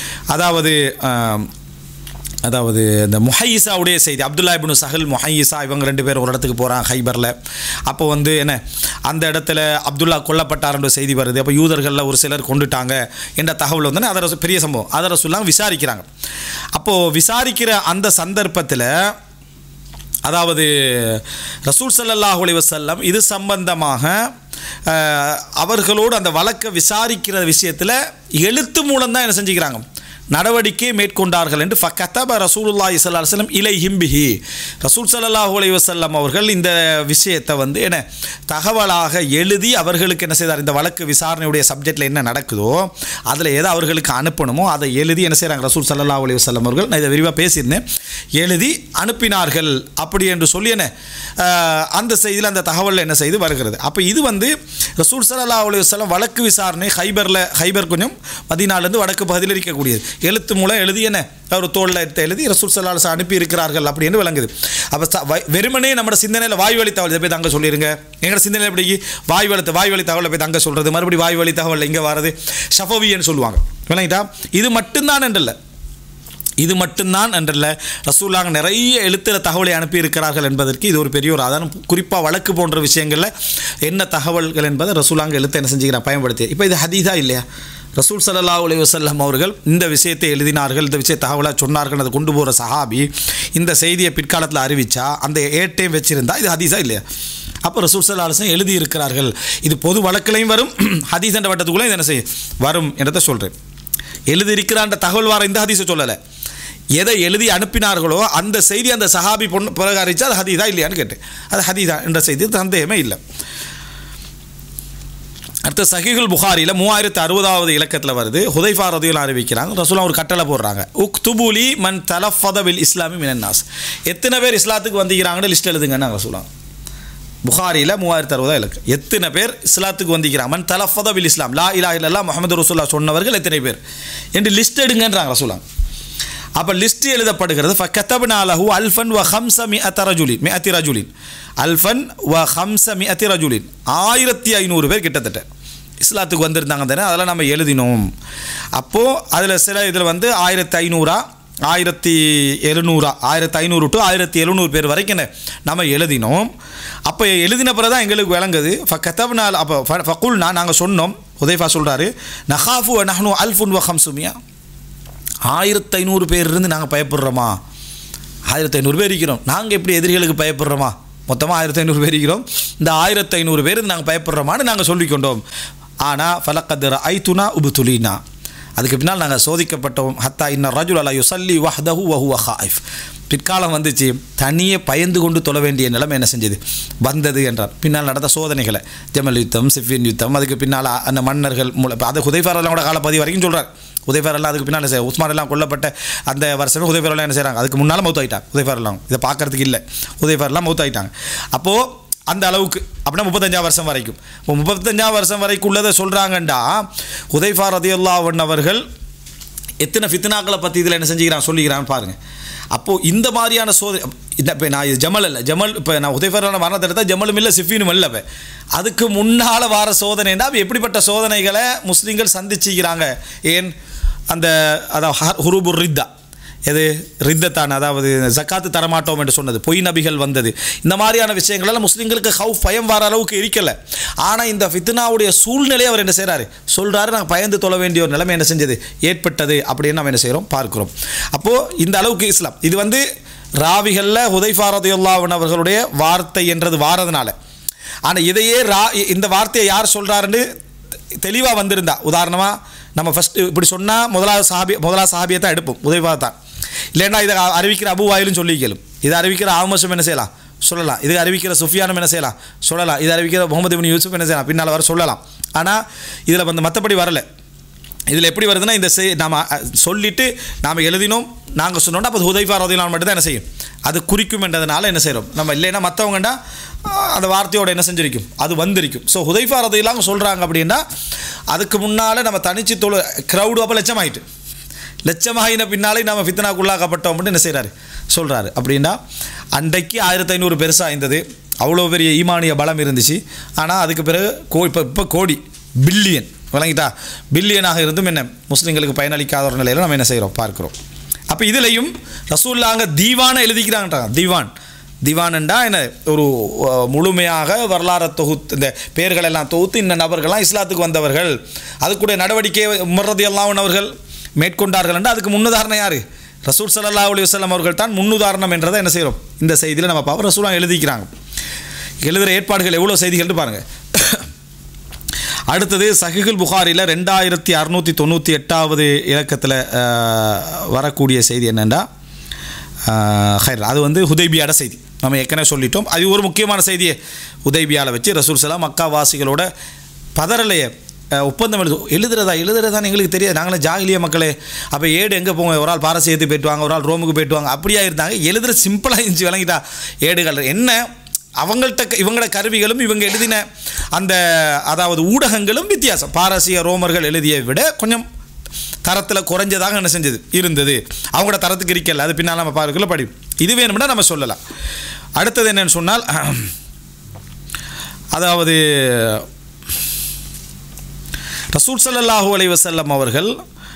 அதாவது இந்த முஹையிசாவுடைய செய்தி, அப்துல்லா இப்னு சஹல் முஹையிசா இவங்க 2 பேரும் ஒரு இடத்துக்கு போகிறாங்க ஹைபரில். அப்போ வந்து என்ன அந்த இடத்துல அப்துல்லா கொல்லப்பட்டார்ன்ற செய்தி வருது. அப்போ யூதர்களில் ஒரு சிலர் கொண்டுட்டாங்க என்ற தகவல் வந்து அதை பெரிய சம்பவம், அதை ரசூலுல்லாஹ் விசாரிக்கிறாங்க. அப்போது விசாரிக்கிற அந்த சந்தர்ப்பத்தில் அதாவது ரசூல் ஸல்லல்லாஹு அலைஹி வஸல்லம் இது சம்பந்தமாக அவர்களோடு அந்த வழக்கை விசாரிக்கிற விஷயத்தில் எழுத்து மூலம்தான் என்ன செஞ்சுக்கிறாங்க, நடவடிக்கை மேற்கொண்டார்கள் என்று ஃபகதப ரசூலுல்லாஹி ஸல்லல்லாஹு அலைஹி வஸல்லம் இலைஹிம் பிஹி, ரசூல் ஸல்லல்லாஹு அலைஹி வஸல்லம் அவர்கள் இந்த விஷயத்தை வந்து என்ன தகவலாக எழுதி அவர்களுக்கு என்ன செய்தார், இந்த வழக்கு விசாரணையுடைய சப்ஜெக்டில் என்ன நடக்குதோ அதில் எதை அவர்களுக்கு அனுப்பணுமோ அதை எழுதி என்ன செய்கிறாங்க ரசூல் ஸல்லல்லாஹு அலைஹி வஸல்லம் அவர்கள், நான் இதை விரிவாக பேசியிருந்தேன், எழுதி அனுப்பினார்கள் அப்படி என்று சொல்லி என்ன அந்த செய்தியில் அந்த தகவலில் என்ன செய்து வருகிறது. அப்போ இது வந்து ரசூல் ஸல்லல்லாஹு அலைஹி வஸல்லம் வழக்கு விசாரணை ஹைபர் கொஞ்சம் மதீனாவிலிருந்து வடக்கு பகுதியில் இருக்கக்கூடியது, எழுத்து மூலம் எழுதி என்ன ஒரு தோளில் எழுதி ரசூல் ஸல்லல்லாஹு அலைஹி வஸல்லம் அனுப்பி இருக்கிறார்கள் அப்படின்னு விளங்குது. அப்போ வெறுமனே நம்ம சிந்தனையில் வாய்வழி தகவல் போய் தங்க சொல்லிடுங்க, எங்களோட சிந்தனையில் எப்படி வாய்வழி தகவலை போய் தங்க சொல்கிறது, மறுபடியும் வாய்வழி தகவல் இங்கே வர்றது ஷஃபவின்னு சொல்லுவாங்க, விளங்கிட்டா. இது மட்டும்தான் என்றல்ல, இது மட்டும்தான் என்றல்ல, ரசூலுல்லாஹ் நிறைய எழுத்துல தகவலை அனுப்பியிருக்கிறார்கள் என்பதற்கு இது ஒரு பெரிய ஒரு ஆதாரம். குறிப்பாக வழக்கு போன்ற விஷயங்களில் என்ன தகவல்கள் என்பதை ரசூலுல்லாஹ் எழுத்து என்ன செஞ்சுக்கிறான் பயன்படுத்தி. இப்போ இது ஹதீஸா இல்லையா, ரசூல் ஸல்லல்லாஹு அலைஹி வஸல்லம் அவர்கள் இந்த விஷயத்தை எழுதினார்கள், இந்த விஷயத்தை தகவலாக சொன்னார்கள், அதை கொண்டு போகிற சஹாபி இந்த செய்தியை பிற்காலத்தில் அறிவித்தா அந்த ஏட்டையும் வச்சுருந்தா இது ஹதீஸா இல்லையா. அப்போ ரசூல் ஸல்லல்லாஹு அலைஹி வஸல்லம் எழுதி இருக்கிறார்கள். இது பொது வழக்கிலையும் வரும், ஹதீஸ் என்ற வட்டத்துக்குள்ளே இது என்ன செய்ய வரும் என்றதை சொல்கிறேன். எழுதியிருக்கிறான்ற தகவல் வார இந்த ஹதீஸை சொல்லலை, எதை எழுதி அனுப்பினார்களோ அந்த செய்தி அந்த சஹாபி பிறகு அறிவிச்சா அது ஹதீதா இல்லையான்னு கேட்டேன். அது ஹதீதா என்ற செய்தி சந்தேகமே இல்லை. அடுத்த சஹீஹுல் புகாரியில் 3060வது இலக்கத்தில் வருது. ஹுதைஃபா ரதியல்லாஹு அன்ஹு அறிவிக்கிறாங்க, ரசூலுல்லாஹ் ஒரு கட்டளை போடுறாங்க, உக்துபுலி மன் தலஃபத பில் இஸ்லாமி மினன் நாஸ். எத்தனை பேர் இஸ்லாத்துக்கு வந்திக்கிறாங்கன்னு லிஸ்ட் எழுதுங்கன்னு ரசூலுல்லாஹ். புகாரியில் 3060 இலக்கு. எத்தனை பேர் இஸ்லாத்துக்கு வந்திக்கிறாங்க, மன் தலஃபத பில் இஸ்லாம், லா இலாஹ இல்லல்லாஹ் முஹம்மது ரசூலுல்லாஹ் சொன்னவர்கள் எத்தனை பேர் என்று லிஸ்ட் எடுங்கன்றாங்க ரசூலுல்லாஹ். அப்போ லிஸ்ட் எழுதப்படுகிறது. ஃபகதப்னா லஹு அல்ஃபன் வ ஹம்ஸமிஅத ரஜுலின், மிஅத்தி ரஜுலின், அல்ஃபன் வ ஹம்ஸமிஅதி ரஜுலின், 1500 பேர் கிட்டத்தட்ட இஸ்லாத்துக்கு வந்திருந்தாங்க தானே, அதெல்லாம் நம்ம எழுதினோம். அப்போது அதில் சில இதில் வந்து 1500 1700 1500 to 1700 பேர் வரைக்கும் நம்ம எழுதினோம். அப்போ எழுதின பிறகு தான் எங்களுக்கு விளங்குது. ஃபகதப்னா, அப்போ ஃபகுல்னா நாங்கள் சொன்னோம், ஹுதைஃபா சொல்கிறாரு, நஹாஃபு வ நஹ்னு அல்ஃபுன் வ ஹம்ஸுமியா, 1500 பேர் இருந்து நாங்கள் பயப்படுறோமா, 1500 பேர் இருக்கிறோம், நாங்கள் எப்படி எதிரிகளுக்கு பயப்படுறோமா, மொத்தமாக 1500 பேர் இருக்கிறோம், இந்த 1500 பேர் நாங்கள் பயப்படுறோமான்னு நாங்கள் சொல்லிக்கொண்டோம். ஆனால் ஃபலக்கத் ரஅய்துனா உப்துலீனா, அதுக்கு பின்னால் நாங்கள் சோதிக்கப்பட்டோம். ஹத்தா இன்ன ரஜுல லா யுஸல்லி வஹ்தஹு வ ஹுவ ஹாயிஃப், பிற்காலம் வந்துச்சு தனியே பயந்து கொண்டு தொழ வேண்டிய நிலைமை என்ன செஞ்சது வந்தது என்றார். பின்னால் நடந்த சோதனைகளை, ஜமல் யுத்தம், சிஃபின் யுத்தம், அதுக்கு பின்னால் அந்த மன்னர்கள் அதை ஹுதைஃபா ரலியல்லாஹு அன்ஹு காலப்பதி வரைக்கும் சொல்கிறார். ஹுதைஃபா ரலியல்லாஹு அதுக்கு பின்னால் உஸ்மான் எல்லாம் கொல்லப்பட்ட அந்த வருஷமே ஹுதைஃபா ரலியல்லாஹு என்ன செய்கிறாங்க, அதுக்கு முன்னால் மௌத் ஆகிட்டாங்க ஹுதைஃபா ரலியல்லாஹு. இதை பார்க்கறதுக்கு இல்லை, ஹுதைஃபா ரலியல்லாஹு மௌத் ஆகிட்டாங்க. அப்போது அந்த அளவுக்கு அப்படின்னா 35ஆம் வருஷம் வரைக்கும், இப்போ 35ஆம் வருஷம் வரைக்கும் உள்ளதை சொல்கிறாங்கண்டா, ஹுதைஃபா ரலியல்லாஹு அன்ஹு அவர்கள் எத்தனை ஃபித்னாக்களை பற்றி இதில் என்ன செஞ்சுக்கிறான் சொல்லிக்கிறான்னு பாருங்கள். அப்போது இந்த மாதிரியான இந்த இப்போ நான் இது ஜமல் இல்லை, ஜமல் இப்போ நான் ஹுதைஃபா ரலியல்லாஹு மரணத்தை எடுத்தால் ஜமலும் இல்லை சிஃபினும் இல்லை. இப்போ அதுக்கு முன்னால் வார சோதனைன்னா எப்படிப்பட்ட சோதனைகளை முஸ்லீம்கள் சந்திச்சுக்கிறாங்க. ஏன் அந்த அதாவது ஹுரூபுர் ரித்தா, எது ரித்தத்தான், அதாவது ஜக்காத்து தரமாட்டோம் என்று சொன்னது, பொய் நபிகள் வந்தது, இந்த மாதிரியான விஷயங்களெல்லாம் முஸ்லீம்களுக்கு ஹவுஃப் பயம் வர அளவுக்கு இருக்கலை. ஆனால் இந்த ஃபித்னாவுடைய சூழ்நிலையை அவர் என்ன செய்கிறாரு சொல்கிறாரு, நாங்கள் பயந்து தொழ வேண்டிய ஒரு நிலைமை என்ன செஞ்சது ஏற்பட்டது அப்படின்னு நம்ம என்ன செய்கிறோம் பார்க்குறோம். அப்போது இந்த அளவுக்கு இஸ்லாம் இது வந்து ராவிகளில் ஹுதைஃபா ரலியல்லாஹு அன்ஹு அவர்களுடைய வார்த்தை என்றது வாரதுனால. ஆனால் இதையே இந்த வார்த்தையை யார் சொல்கிறாருன்னு தெளிவாக வந்திருந்தா, உதாரணமாக நம்ம ஃபஸ்ட்டு இப்படி சொன்னால் முதலாவது சஹாபியை தான் எடுப்போம், ஹுதைஃபா தான். இல்லைன்னா இதை அறிவிக்கிற அபு வாயிலும் சொல்லி கேளும், இதை அறிவிக்கிற ஆமஸும் என்ன செய்யலாம் சொல்லலாம், இது அறிவிக்கிற சுஃபியானும் என்ன செய்யலாம் சொல்லலாம், இது அறிவிக்கிற முகமது இப்னு யூசுப் என்ன செய்யலாம் பின்னால் வர சொல்லலாம். ஆனால் இதில் வந்து மற்றபடி வரலை. இதில் எப்படி வருதுன்னா, இந்த நாம் சொல்லிவிட்டு நாம் எழுதினோம், நாங்கள் சொன்னோம்னா அப்போ ஹுதைஃபா ரலியல்லாஹு மட்டும் தான் என்ன செய்யும் அது குறிக்கும் என்றதுனால என்ன செய்கிறோம் நம்ம. இல்லைன்னா மற்றவங்கண்டா அந்த வார்த்தையோடு என்ன செஞ்சிருக்கும் அது வந்திருக்கும். ஸோ ஹுதைஃபா ரலியல்லாஹு சொல்கிறாங்க அப்படின்னா அதுக்கு முன்னால் நம்ம தனிச்சு க்ரௌடு அப்போ லட்சமாகின பின்னாலே நம்ம ஃபித்னாக்குள்ளாக்கப்பட்டோம் அப்படின்னு என்ன செய்கிறாரு சொல்கிறாரு. அப்படின்னா அன்றைக்கு 1500 பெருசாக இருந்தது, அவ்வளோ பெரிய ஈமானிய பலம் இருந்துச்சு. ஆனால் அதுக்கு பிறகு இப்போ கோடி பில்லியன் விளங்கிட்டா, பில்லியனாக இருந்தும் என்ன முஸ்லீம்களுக்கு பயனளிக்காத ஒரு நிலையில் நம்ம என்ன செய்கிறோம் பார்க்குறோம். அப்போ இதுலேயும் ரசூலுல்லாஹ் தீவானை எழுதிக்கிறாங்கன்றாங்க. திவானண்டா என்ன ஒரு முழுமையாக வரலாறு தொகுத்து இந்த பெயர்களெல்லாம் தொகுத்து இந்த நபர்கள்லாம் இஸ்லாத்துக்கு வந்தவர்கள், அதுக்குடைய நடவடிக்கை உமர் ரலியல்லாஹு அன்ஹு அவர்கள் மேற்கொண்டார்கள் என்றால் அதுக்கு முன்னுதாரணம் யார், ரசூல் ஸல்லல்லாஹு அலைஹி வஸல்லம் அவர்கள் தான் முன்னுதாரணம் என்றதை என்ன செய்கிறோம் இந்த செய்தியில் நம்ம பார்ப்போம். ரசூலுல்லாஹ் எழுதிக்கிறாங்க, எழுதுகிற ஏற்பாடுகள் எவ்வளோ செய்திகள்னு பாருங்கள். அடுத்தது சஹீஹுல் புகாரியில் 2698வது இலக்கத்தில் வரக்கூடிய செய்தி என்னென்னா, அது வந்து ஹுதைபியாட செய்தி. நம்ம ஏற்கனவே சொல்லிட்டோம், அது ஒரு முக்கியமான செய்தியை ஹுதைபியாவில் வச்சு ரசூல் ஸல்லல்லாஹு மக்கா வாசிகளோட பதறலையே ஒப்பந்தம் எழுதுறதான்னு எங்களுக்கு தெரியாது, நாங்களே ஜாகிலிய மக்களே. அப்போ ஏடு எங்கே போங்க, ஒரு ஆள் பாரசீகத்துக்கு போய்ட்டுவாங்க, ஒரு ஆள் ரோமுக்கு போய்ட்டுவாங்க, அப்படியா இருந்தாங்க. எழுதுகிற சிம்பிளாக இருந்துச்சு விளங்கிட்டா. ஏடுகள் என்ன அவங்கள்ட்ட இவங்களோட கருவிகளும் இவங்க எழுதின அந்த அதாவது ஊடகங்களும் வித்தியாசம். பாரசீக ரோமர்கள் எழுதியை விட கொஞ்சம் தரத்தில் குறைஞ்சதாக என்ன செஞ்சது இருந்தது, அவங்களோட தரத்துக்கு இருக்கல. அது பின்னால் நம்ம பார்க்கல படி, இது வேணும்னா நம்ம சொல்லலாம். அடுத்தது என்னன்னு சொன்னால், அதாவது ரசூல் ஸல்லல்லாஹு அலைஹி வஸல்லம் அவர்கள்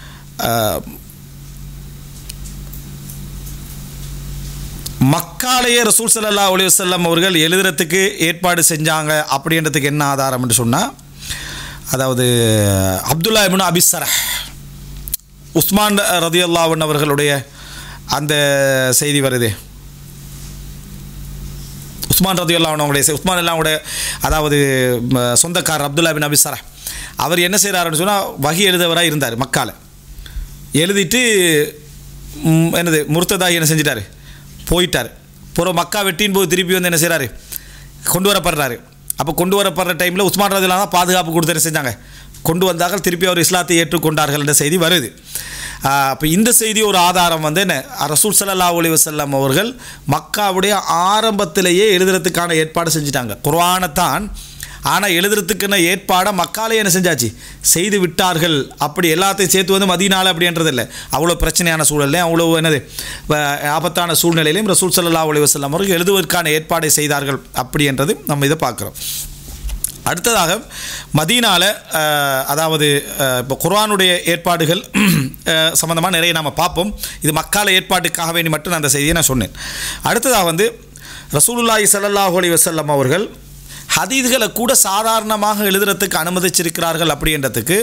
மக்காலேயே ரசூல் ஸல்லல்லாஹு அலைஹி வஸல்லம் அவர்கள் எழுதுறதுக்கு ஏற்பாடு செஞ்சாங்க அப்படின்றதுக்கு என்ன ஆதாரம் என்று சொன்னால், அதாவது அப்துல்லா இப்னு அபி ஸரஹ் உஸ்மான் ரலியல்லாஹு அன்ஹு அவர்களுடைய அந்த செய்தி வருது. உஸ்மான் ரதியல்லாஹு அன்ஹு அவங்களுடைய உஸ்மான் அல்லாஹ்வுடைய அதாவது சொந்தக்காரர் அப்துல்லா பின் அபி ஸரஹ் அவர் என்ன செய்கிறாருன்னு சொன்னால் வஹி எழுதவராக இருந்தார் மக்கால. எழுதிட்டு என்னது முர்த்ததாகி என்ன செஞ்சிட்டார், போயிட்டார். பூரா மக்கா வெட்டின் போது திருப்பி வந்து என்ன செய்கிறாரு, கொண்டு வரப்படுறாரு. அப்போ கொண்டு வரப்படுற டைமில் உஸ்மான் ரதியல்லாஹு அன்ஹு பாதுகாப்பு கொடுத்து என்ன செஞ்சாங்க, கொண்டு வந்தார்கள். திருப்பி அவர் இஸ்லாத்தை ஏற்றுக்கொண்டார்கள் என்ற செய்தி வருது. அப்போ இந்த செய்தி ஒரு ஆதாரம் வந்து என்ன, ரசூல் ஸல்லல்லாஹு அலைஹி வஸல்லம் அவர்கள் மக்காவுடைய ஆரம்பத்திலேயே எழுதுறதுக்கான ஏற்பாடு செஞ்சுட்டாங்க. குர்ஆனைத்தான், ஆனால் எழுதுறதுக்குன்னு ஏற்பாடை மக்காலே என்ன செஞ்சாச்சு, செய்து விட்டார்கள். அப்படி எல்லாத்தையும் சேர்த்து வந்து மதீனால அப்படின்றது இல்லை, அவ்வளோ பிரச்சனையான சூழல்லையும் அவ்வளோ என்னது ஆபத்தான சூழ்நிலையிலையும் ரசூல் ஸல்லல்லாஹு அலைஹி வஸல்லம் அவர்கள் எழுதுவதற்கான ஏற்பாடை செய்தார்கள் அப்படின்றது நம்ம இதை பார்க்குறோம். அடுத்ததாக மதீனால அதாவது இப்போ குர்ஆனுடைய ஏற்பாடுகள் சம்மந்தமாக நிறைய நாம் பார்ப்போம். இது மக்கால ஏற்பாட்டுக்காக வேண்டி மட்டும் நான் அந்த செய்தியை நான் சொன்னேன். அடுத்ததாக வந்து ரசூலுல்லாஹி ஸல்லல்லாஹு அலைஹி வஸல்லம் அவர்கள் ஹதீஸ்களை கூட சாதாரணமாக எழுதுறதுக்கு அனுமதிச்சிருக்கிறார்கள் அப்படின்றதுக்கு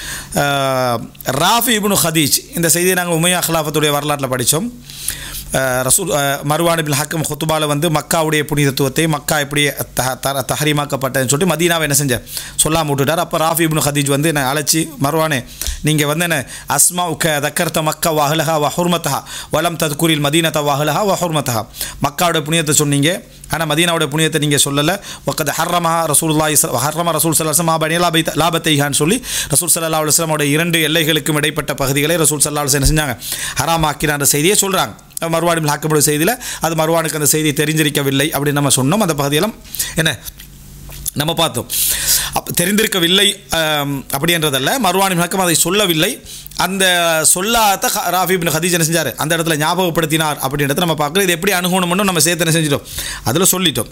ராஃபி இப்னு ஹதீஜ், இந்த செய்தியை நாங்கள் உமையா ஹிலாஃபத்துடைய வரலாற்றில் படித்தோம். ரசூல் மர்வான் பின் ஹக்கம் ஹுத்துபாவில் வந்து மக்காவுடைய புனிதத்துவத்தை, மக்கா எப்படி தஹரீமாக்கப்பட்டதுன்னு சொல்லிட்டு மதீனாவை என்ன செஞ்ச சொல்லாமல் விட்டுட்டார். அப்போ ராஃபி இப்னு ஹதீஜ் வந்து என்னை அழைச்சி, மர்வானே நீங்கள் வந்து என்ன அஸ்மா உக்க தக்கர்த்த மக்கா வாஹலஹா வஹுர்மத்தஹா வலம் தத்குரில் மதீனத்த வாஹலஹா வஹுர்மத்தஹா, மக்காவுடைய புனிதத்தை சொன்னீங்க, ஆனால் மதீனாவுடைய புனிதத்தை நீங்கள் சொல்லலை. ஒக்கது ஹர்ரமா ரசூலுல்லாஹி ஹர்ரமா ரசூல் ஸல்லல்லாஹு அலைஹி வஸல்லம் பனி லாபத்தைஹான்னு சொல்லி ரசூல் ஸல்லல்லாஹு அலைஹி வஸல்லம் அவருடைய 2 எல்லைகளுக்கும் இடைப்பட்ட பகுதிகளை ரசூல் ஸல்லல்லாஹு அலைஹி வஸல்லம் என்ன செஞ்சாங்க, ஹராமாக்கினான்ற செய்தியை சொல்கிறாங்க. மர்வான் பின் ஹக்கமுடைய செய்தியில் அது மர்வானுக்கு அந்த செய்தி தெரிஞ்சிருக்கவில்லை அப்படின்னு நம்ம சொன்னோம். அந்த பகுதியெல்லாம் என்ன நம்ம பார்த்தோம். தெரிந்திருக்கவில்லை அப்படின்றதல்ல, மர்வான் பின் ஹக்கம் அதை சொல்லவில்லை, அந்த சொல்லாத ராஃபி பின் ஹதீஜ் என்ன செஞ்சார், அந்த இடத்துல ஞாபகப்படுத்தினார் அப்படின்றத நம்ம பார்க்குறோம். இது எப்படி அணுகணும்னு நம்ம சேர்த்து என்ன செஞ்சிட்டோம், அதில் சொல்லிட்டோம்.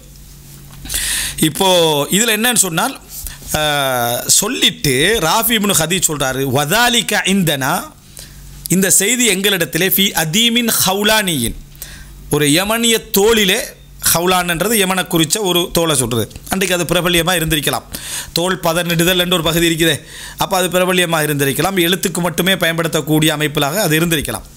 இப்போது இதில் என்னன்னு சொன்னால், சொல்லிட்டு ராஃபி பின் ஹதீஜ் சொல்கிறாரு, வதாலிக இந்தனா, இந்த செய்தி எங்களிடத்திலே ஃபி அதீமின் ஹவுலானியின், ஒரு யமனிய தோளிலே, ஹவுலான்ன்றது யமனை குறித்த ஒரு தோலை சொல்கிறது. அன்றைக்கு அது பிரபல்யமாக இருந்திருக்கலாம். தோல் பதனிடுதல் என்ற ஒரு பகுதி இருக்குதே, அப்போ அது பிரபல்யமாக இருந்திருக்கலாம். எழுத்துக்கு மட்டுமே பயன்படுத்தக்கூடிய அமைப்பிலாக அது இருந்திருக்கலாம்.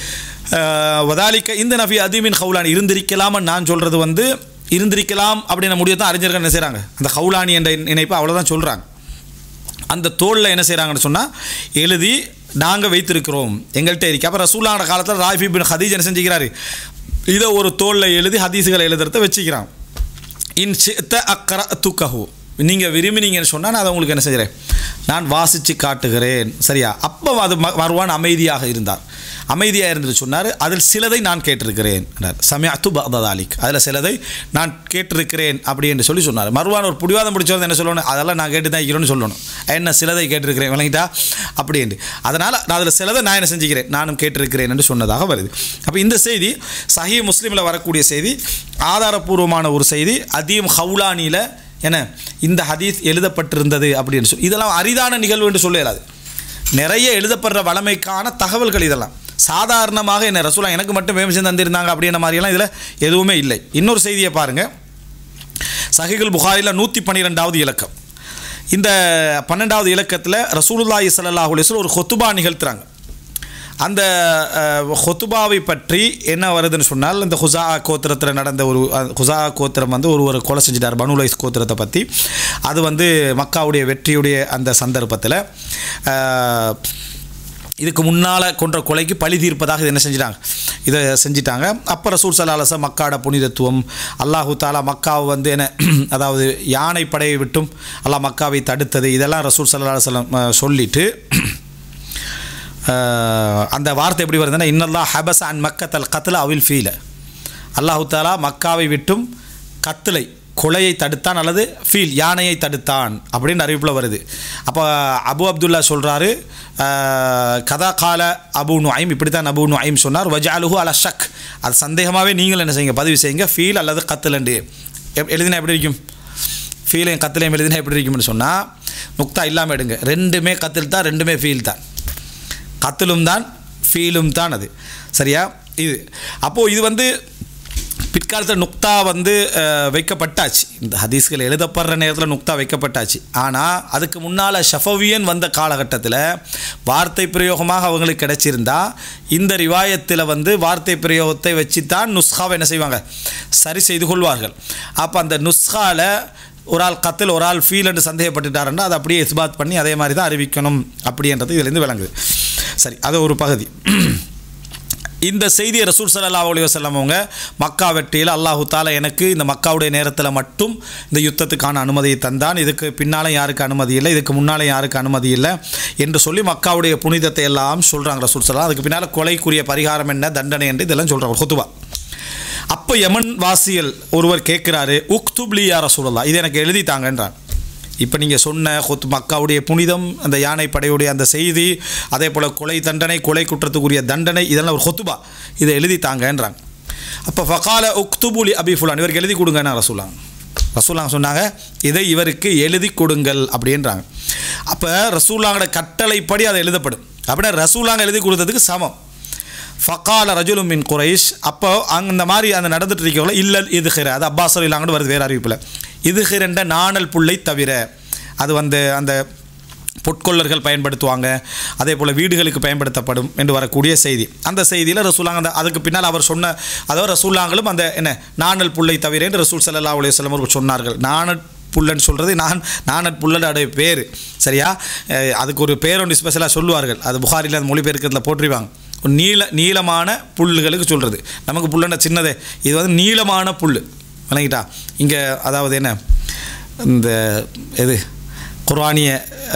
வதாலிக்க இந்த நஃபி அதீமின் ஹவுலானி இருந்திருக்கலாம்னு நான் சொல்கிறது வந்து இருந்திருக்கலாம் அப்படின்னு முடிய தான் அறிஞர்கள் என்ன செய்கிறாங்க, அந்த ஹவுலானி என்ற இணைப்பு அவ்வளோதான் சொல்கிறாங்க. அந்த தோளில் என்ன செய்கிறாங்கன்னு சொன்னால் எழுதி நாங்கள் வைத்திருக்கிறோம், எங்கள்கிட்ட இருக்கு. அப்போ ரசூலுல்லாஹ் காலத்தில் ராஃபி பின் ஹதீஜ் என்ன செஞ்சுக்கிறாரு, இதை ஒரு தோளில் எழுதி ஹதீஸுகளை எழுதுறத வச்சுக்கிறான். இன் ஷிஅத அக்ரஅதுகஹு, நீங்கள் விரும்பினீங்கன்னு சொன்னால் நான் அதை உங்களுக்கு என்ன செய்கிறேன், நான் வாசித்து காட்டுகிறேன். சரியா? அப்போ அது மர்வான் அமைதியாக இருந்தார். அமைதியாக இருந்துட்டு சொன்னார், அதில் சிலதை நான் கேட்டிருக்கிறேன், சமிஅத்து பஅத தாலிக், அதில் சிலதை நான் கேட்டிருக்கிறேன் அப்படி என்று சொல்லி சொன்னார். மர்வான் ஒரு புடிவாதம் பிடிச்சவர் என்ன சொல்லணும், அதெல்லாம் நான் கேட்டு தான் இருக்கிறேன்னு சொல்லணும். என்ன சிலதை கேட்டிருக்கிறேன் விளங்கிட்டா அப்படி என்று, அதனால் நான் அதில் சிலதை நான் என்ன செஞ்சுக்கிறேன், நானும் கேட்டிருக்கிறேன் என்று சொன்னதாக வருது. அப்போ இந்த செய்தி சஹீஹ் முஸ்லிமில் வரக்கூடிய செய்தி, ஆதாரபூர்வமான ஒரு செய்தி. அதீம் ஹவுலானியில் என்ன இந்த ஹதீஸ் எழுதப்பட்டிருந்தது அப்படின்னு சொல்லி, இதெல்லாம் அரிதான நிகழ்வு என்று சொல்ல இயலாது. நிறைய எழுதப்படுற வளமைக்கான தகவல்கள் இதெல்லாம். சாதாரணமாக என்ன ரசூலுல்லாஹ் எனக்கு மட்டும் வேகம் தந்திருந்தாங்க அப்படின்ற மாதிரியெல்லாம் இதில் எதுவுமே இல்லை. இன்னொரு செய்தியை பாருங்கள், சஹீஹுல் புகாரியில் 112வது இலக்கம். இந்த 12வது இலக்கத்தில் ரசூலுல்லாஹி ஸல்லல்லாஹு அலைஹி வஸல்லம் ஒரு ஹுத்பா நிகழ்த்துறாங்க. அந்த ஹுத்பாவை பற்றி என்ன வருதுன்னு சொன்னால், இந்த ஹுஸா கோத்திரத்தில் நடந்த ஒரு ஹுஸா கோத்திரம் வந்து ஒரு கொலை செஞ்சிட்டார், பனு லைஸ் கோத்திரத்தை பற்றி. அது வந்து மக்காவுடைய வெற்றியுடைய அந்த சந்தர்ப்பத்தில் இதுக்கு முன்னால் கொன்ற கொலைக்கு பழி தீர்ப்பதாக இது என்ன செஞ்சிட்டாங்க, இதை செஞ்சிட்டாங்க. அப்போ ரசூல் ஸல்லல்லாஹு அலைஹி வஸல்லம் மக்காட புனிதத்துவம், அல்லாஹு தாலா மக்காவை வந்து என்ன அதாவது யானை படையை விட்டும் அல்லாஹ் மக்காவை தடுத்தது, இதெல்லாம் ரசூல் ஸல்லல்லாஹு அலைஹி வஸல்லம் சொல்லிட்டு அந்த வார்த்தை எப்படி வருதுன்னா, இன்னல்லாஹ் ஹபஸ அன் மக்கத்தல் கத்ல அவில் ஃபீல, அல்லாஹு தாலா மக்காவை விட்டும் கத்லை கொலையை தடுத்தான் அல்லது ஃபீல் யானையை தடுத்தான் அப்படின்னு அறிவிப்பில் வருது. அப்போ அபு அப்துல்லா சொல்கிறாரு, கதா கால அபு நுஐம், இப்படி தான் அபு நுஐம் சொன்னார். வஜஅலுஹு அலா ஷக், அது சந்தேகமாகவே நீங்கள் என்ன செய்யுங்க, பதிவு செய்யுங்க. ஃபீல் அல்லது கத்துலண்டு எழுதினா எப்படி இருக்கும், ஃபீலையும் கத்துலையும் எழுதினா எப்படி இருக்கும்னு சொன்னால் நுக்தா இல்லாமல் எடுங்க. ரெண்டுமே கத்தில் தான், ரெண்டுமே ஃபீல் தான், கத்திலும் தான் ஃபீலும் தான் அது. சரியா? இது அப்போது இது வந்து பிற்காலத்தில் நுக்தா வந்து வைக்கப்பட்டாச்சு. இந்த ஹதீஸ்கள் எழுதப்படுற நேரத்தில் நுக்தா வைக்கப்பட்டாச்சு. ஆனால் அதுக்கு முன்னால் ஷஃபவியன் வந்த காலகட்டத்தில் வார்த்தை பிரயோகமாக அவங்களுக்கு கிடைச்சிருந்தா இந்த ரிவாயத்தில் வந்து வார்த்தை பிரயோகத்தை வச்சு தான் நுஸ்காவை என்ன செய்வாங்க, சரி செய்து கொள்வார்கள். அப்போ அந்த நுஸ்காவில் ஒரு ஆள் கத்தில் ஒரு ஆள் ஃபீல் என்று சந்தேகப்பட்டுட்டாருன்னா அதை அப்படியே இஸ்பாத் பண்ணி அதே மாதிரி தான் அறிவிக்கணும் அப்படின்றது இதுலேருந்து விளங்குது. சரி, அது ஒரு பகுதி. இந்த செய்தியை ரசூல் ஸல்லல்லாஹு அலைஹி வஸல்லம் அவங்க மக்கா வெற்றியில் அல்லாஹு தாலா எனக்கு இந்த மக்காவுடைய நேரத்தில் மட்டும் இந்த யுத்தத்துக்கான அனுமதியை தந்தான், இதுக்கு பின்னாலும் யாருக்கு அனுமதி இல்லை, இதுக்கு முன்னாலும் யாருக்கு அனுமதி இல்லை என்று சொல்லி மக்காவுடைய புனிதத்தை எல்லாம் சொல்கிறாங்க ரசூல் ஸல்லல்லாஹு. அதுக்கு பின்னால் கொலைக்குரிய பரிகாரம் என்ன, தண்டனை என்று இதெல்லாம் சொல்கிறாங்க ஹுதுபா. அப்போ யமன் வாசியல் ஒருவர் கேட்குறாரு, உக்துப்லி யா ரசூலல்லாஹ், இது எனக்கு எழுதி தாங்கன்றான். இப்போ நீங்கள் சொன்ன மக்காவுடைய புனிதம், அந்த யானை படையுடைய அந்த செய்தி, அதே போல் கொலை தண்டனை, கொலை குற்றத்துக்குரிய தண்டனை, இதெல்லாம் ஒரு ஹுத்துபா, இதை எழுதி தாங்கன்றாங்க. அப்போ ஃபகால உக்துபுலி அபி ஃபுலான், இவருக்கு எழுதி கொடுங்கன்னு ரசூலாங்க சொன்னாங்க, இதை இவருக்கு எழுதி கொடுங்கள் அப்படின்றாங்க. அப்போ ரசூலாங்கோட கட்டளைப்படி அதை எழுதப்படும். அப்படின்னா ரசூலாங்க எழுதி கொடுத்ததுக்கு சமம். ஃபகால ரஜுலும் மின் குரைஷ், அப்போ அந்த மாதிரி அந்த நடந்துட்டு இருக்கவங்கள இல்லல் இதுகிற, அது அப்பாஸ் இல்லாங்கன்னு வருது வேறு அறிவிப்பில், இதுகிரண்ட நாணல் புல்லை தவிர, அது வந்து அந்த பொற்கொள்ளர்கள் பயன்படுத்துவாங்க, அதே போல் வீடுகளுக்கு பயன்படுத்தப்படும் என்று வரக்கூடிய செய்தி. அந்த செய்தியில் ரசூலாங்க அந்த அதுக்கு பின்னால் அவர் சொன்ன, அதாவது ரசூலாங்களும் அந்த என்ன நாணல் புல்லை தவிர என்று ரசூல் ஸல்லல்லாஹு அலைஹி வஸல்லம் அவர்கள் சொன்னார்கள். புல்லன்னு சொல்கிறது நாணற்புல்லோடைய பேர், சரியா? அதுக்கு ஒரு பேர் ஒன்று ஸ்பெஷலாக சொல்லுவார்கள், அது புகாரில் அந்த மொழிபெயர்க்கிறதுல போற்றிவாங்க. ஒரு நீளமான புல்லுகளுக்கு சொல்கிறது. நமக்கு புல்லுன்னா சின்னதே, இது வந்து நீளமான புல், விளங்கிட்டா? இங்கே அதாவது என்ன இந்த இது குர்ஆனிய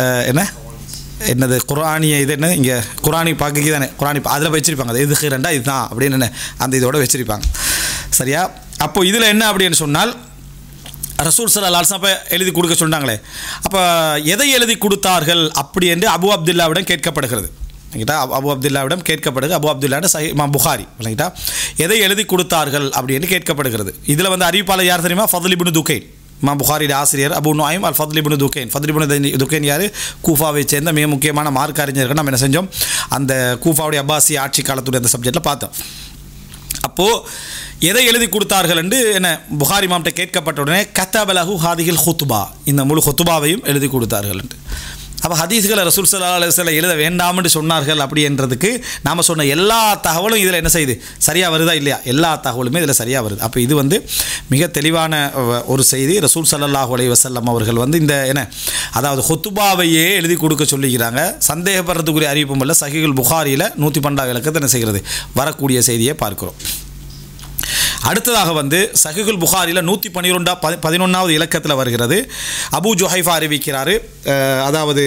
என்னது குர்ஆனிய இது என்ன, இங்கே குர்ஆனி பார்க்க தானே, குர்ஆனி அதில் வச்சுருப்பாங்க, அது இது ரெண்டா இதுதான் அப்படின்னு என்ன அந்த இதோட வச்சுருப்பாங்க, சரியா? அப்போது இதில் என்ன அப்படின்னு சொன்னால் ரசூல் ஸல்லல்லாஹு அலைஹி வஸல்லம் எழுதி கொடுக்க சொன்னாங்களே, அப்போ எதை எழுதி கொடுத்தார்கள் அப்படி என்று அபு அப்துல்லாவிடம் கேட்கப்படுகிறது. விளங்கிட்டா? அபு அப்துல்லாவிடம் கேட்கப்படுது. அபு அப்துல்லாட சஹீஹ் இமாம் புகாரி, விளங்கிட்டா? எதை எழுதி கொடுத்தார்கள் அப்படின்னு கேட்கப்படுகிறது. இதில் வந்து அறிவிப்பாளர் யார் தெரியுமா? ஃபத்ல் இப்னு துகைன், இமாம் புகாரிയുടെ ஆசிரியர் அபு நுஐம் அல் ஃபத்ல் இப்னு துகைன். ஃபத்ல் இப்னு துகைன் யார்? கூஃபாவை சேர்ந்த மிக முக்கியமான மார்க்க அறிஞர்கள். நம்ம என்ன செஞ்சோம், அந்த கூஃபாவுடைய அப்பாசி ஆட்சி காலத்துடைய அந்த சப்ஜெக்டில் பார்த்தோம். அப்போது எதை எழுதி கொடுத்தார்கள் என்று என்ன புகாரி இமாம்கிட்ட கேட்கப்பட்ட உடனே கதபலஹு ஹாதிஹில் ஹுத்பா, இந்த முழு ஹுத்பாவையும் எழுதி கொடுத்தார்கள் என்று. அப்போ ஹதீஸ்களை ரசூல் ஸல்லல்லாஹு அலைஹி வஸல்லம் எழுத வேண்டாம்னு சொன்னார்கள் அப்படின்றதுக்கு நாம் சொன்ன எல்லா தகவலும் இதில் என்ன செய்யுது, சரியாக வருதா இல்லையா? எல்லா தகவலுமே இதில் சரியாக வருது. அப்போ இது வந்து மிக தெளிவான ஒரு செய்தி. ரசூல் ஸல்லல்லாஹு அலைஹி வஸல்லம் அவர்கள் வந்து இந்த என்ன அதாவது ஹுத்பாவையே எழுதி கொடுக்க சொல்லிக்கிறாங்க. சந்தேகப்படுறதுக்குரிய அறிவிப்பும் இல்லை. சஹீஹுல் புகாரியில் 112 இலக்கத்தை என்ன செய்கிறது, வரக்கூடிய செய்தியை பார்க்கிறோம். அடுத்ததாக வந்து சஹீஹுல் புகாரியில் 111வது இலக்கத்தில் வருகிறது. அபூ ஜுஹைஃபா அறிவிக்கிறாரு, அதாவது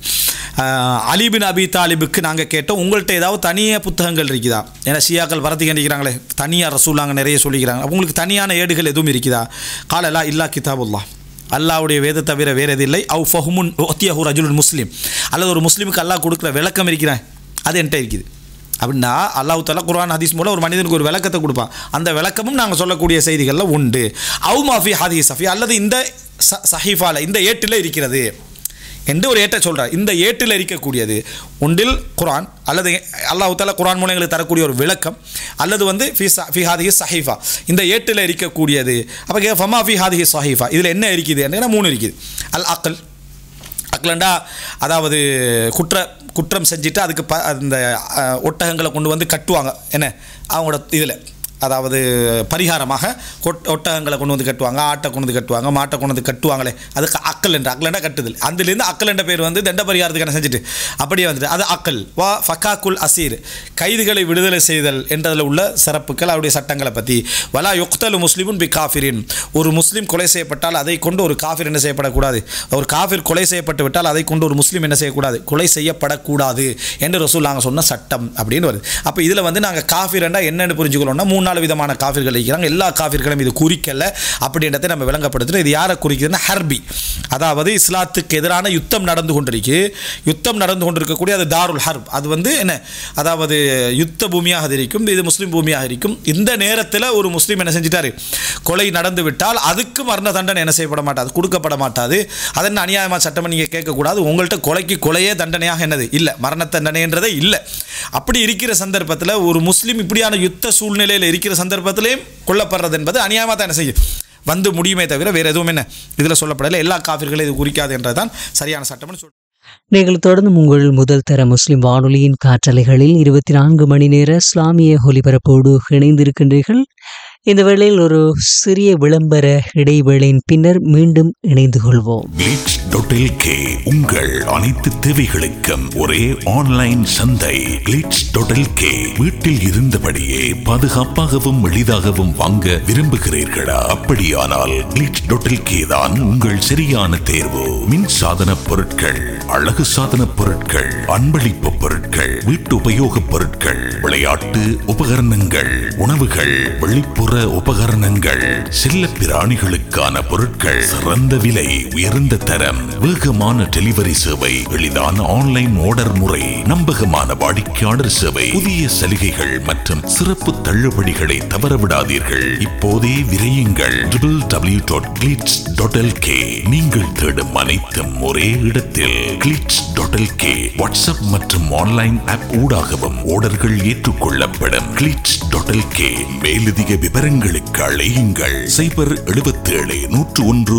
அலி பின் அபி தாலிபுக்கு நாங்கள் கேட்டோம், உங்கள்கிட்ட ஏதாவது தனியாக புத்தகங்கள் இருக்குதா? ஏன்னா ஷியாக்கள் வரத்துக்கு நினைக்கிறாங்களே, தனியாக ரசூலாங்க நிறைய சொல்லிக்கிறாங்க, உங்களுக்கு தனியான ஏடுகள் எதுவும் இருக்குதா? காலலா இல்லா கிதாபுல்லாஹ், அல்லாவுடைய வேத தவிர வேறு எது இல்லை. அவு ஃபஹ்முன் உத்தியஹு ரஜுலுன் முஸ்லீம், அல்லது ஒரு முஸ்லீமுக்கு அல்லாஹ் கொடுக்குற விளக்கம் இருக்கிறேன், அது என்கிட்ட இருக்குது. அப்படின்னா அல்லாஹ் தஆலா குர்ஆன் ஹதீஸ் மூலம் ஒரு மனிதனுக்கு ஒரு விளக்கத்தை கொடுப்பான். அந்த விளக்கமும் நாங்கள் சொல்லக்கூடிய செய்திகளில் உண்டு. அவு மாஃபி ஹதீஸ் சஃபி, அல்லது இந்த சஹீஃபால இந்த ஏட்டில் இருக்கிறது என்று ஒரு ஏட்டை சொல்கிறார். இந்த ஏட்டில் இருக்கக்கூடியது ஒன்றில் குர்ஆன், அல்லது அல்லாஹ் தஆலா குர்ஆன் மூலம் எங்களுக்கு தரக்கூடிய ஒரு விளக்கம், அல்லது வந்து ஃபி ஹாதிஹி சஹீஃபா, இந்த ஏட்டில் இருக்கக்கூடியது. அப்போ ஃபமா ஃபி ஹாதிஹி சஹீஃபா, இதில் என்ன இருக்குது என்ன? 3 இருக்குது. அல் அக்ல், அக்லண்டா அதாவது குற்றம் செஞ்சுட்டு அதுக்கு அந்த ஒட்டகங்களை கொண்டு வந்து கட்டுவாங்க, என்ன அவங்களோட இதில் அதாவது பரிகாரமாக ஒட்டகங்களை கொண்டு வந்து கட்டுவாங்க, ஆட்டை கொண்டு வந்து கட்டுவாங்க, மாட்டை கொண்டு வந்து கட்டுவாங்களே, அதுக்கு அக்கல் என்ற அக்கலண்டா கட்டுதல். அதுலேருந்து அக்கல் என்ற பேர் வந்து தண்ட பரிகாரத்துக்கு என்ன செஞ்சுட்டு அப்படியே வந்துட்டு அது அக்கல். வா ஃபக்காக்குல் அசீர், கைதுகளை விடுதலை செய்தல் என்றதில் உள்ள சிறப்புகள், அவருடைய சட்டங்களை பற்றி. வலா யுக்தலு முஸ்லிமுன் பி காஃபிரின், ஒரு முஸ்லீம் கொலை செய்யப்பட்டால் அதை கொண்டு ஒரு காஃபிர் என்ன செய்யப்படக்கூடாது, ஒரு காஃபிர் கொலை செய்யப்பட்டு விட்டால் அதை கொண்டு ஒரு முஸ்லீம் என்ன செய்யக்கூடாது, கொலை செய்யப்படக்கூடாது என்று ரசூல் நாங்கள் சொன்ன சட்டம் அப்படின்னு வருது. அப்போ இதில் வந்து நாங்கள் காஃபிர் என்றால் என்னென்னு புரிஞ்சுக்கணும்னா 3-4 விதமான காஃபிர்கள் இருக்கிறாங்க. எல்லா காஃபிர்களும் இது குறிக்கல அப்படின்றதை நம்ம விளங்கப்படுத்துகிறோம். இது யாரை குறிக்குதுன்னா ஹர்பி, அதாவது இஸ்லாத்துக்கு எதிரான யுத்தம் நடந்து கொண்டிருக்கக்கூடிய அது தாருல் ஹர்ப், அது வந்து என்ன அதாவது யுத்த பூமியாக இருக்கும், இது முஸ்லீம் பூமியாக இருக்கும். இந்த நேரத்தில் ஒரு முஸ்லீம் என்ன செஞ்சிட்டாரு, கொலை நடந்து விட்டால் அதுக்கு மரண தண்டனை என்ன செய்யப்பட மாட்டாது, கொடுக்கப்பட மாட்டாது. அதென்ன அநியாயமாக சட்டம் நீங்கள் கேட்கக்கூடாது. உங்கள்கிட்ட கொலைக்கு கொலையே தண்டனையாக என்னது இல்லை, மரண தண்டனைன்றதே இல்லை. அப்படி இருக்கிற சந்தர்ப்பத்தில் ஒரு முஸ்லீம் இப்படியான யுத்த சூழ்நிலையில் இருக்கிற சந்தர்ப்பத்திலேயும் கொல்லப்படுறது என்பது அநியாயமாக தான் என்ன செய்யும் வந்து முடியுமே தவிர வேறு எதுவும் என்ன இதில் சொல்லப்படலை. எல்லா காஃபிர்களையும் இது குறிக்காது என்றதான் சரியான சட்டம்னு சொல்றேன். நீங்கள் தொடர்ந்து உங்கள் முதல் தர முஸ்லிம் வானொலியின் காற்றலைகளில் 24 மணி நேர இஸ்லாமிய ஒலிபரப்போடு இணைந்திருக்கின்றீர்கள். இந்த வேளையில் ஒரு சிறிய விளம்பர இடைவேளையின் பின்னர் மீண்டும் இணைந்து கொள்வோம். glitch.lk உங்கள் அனைத்து தேவைகளுக்கும் ஒரே ஆன்லைன் சந்தை. glitch.lk வீட்டில் இருந்தபடியே பாதுகாப்பாகவும் எளிதாகவும் வாங்க விரும்புகிறீர்களா? அப்படியானால் glitch.lk தான் உங்கள் சரியான தேர்வு. மின் சாதன பொருட்கள், அழகு சாதன பொருட்கள், அன்பளிப்பு பொருட்கள், வீட்டு உபயோக பொருட்கள், விளையாட்டு உபகரணங்கள், உணவுகள், வெளிப்புற உபகரணங்கள், செல்ல பிராணிகளுக்கான பொருட்கள், சிறந்த விலை, உயர்ந்த தரம், வேகமான டெலிவரி சேவை, எளிதான ஆன்லைன் ஆர்டர் முறை, நம்பகமான வாடிக்கையாளர் சேவை, புதிய சலுகைகள் மற்றும் சிறப்பு தள்ளுபடிகளை தவறவிடாதீர்கள். இப்போதே விரையுங்கள் www.glitch.lk. நீங்கள் தேடும் அனைத்தும் ஒரே இடத்தில். glitch.lk வாட்ஸ்அப் மற்றும் ஆன்லைன் ஆப் ஊடாகவும் ஆர்டர்கள் ஏற்றுக்கொள்ளப்படும். glitch.lk மேலதிக விவரங்களுக்கு அழையுங்கள் 077 101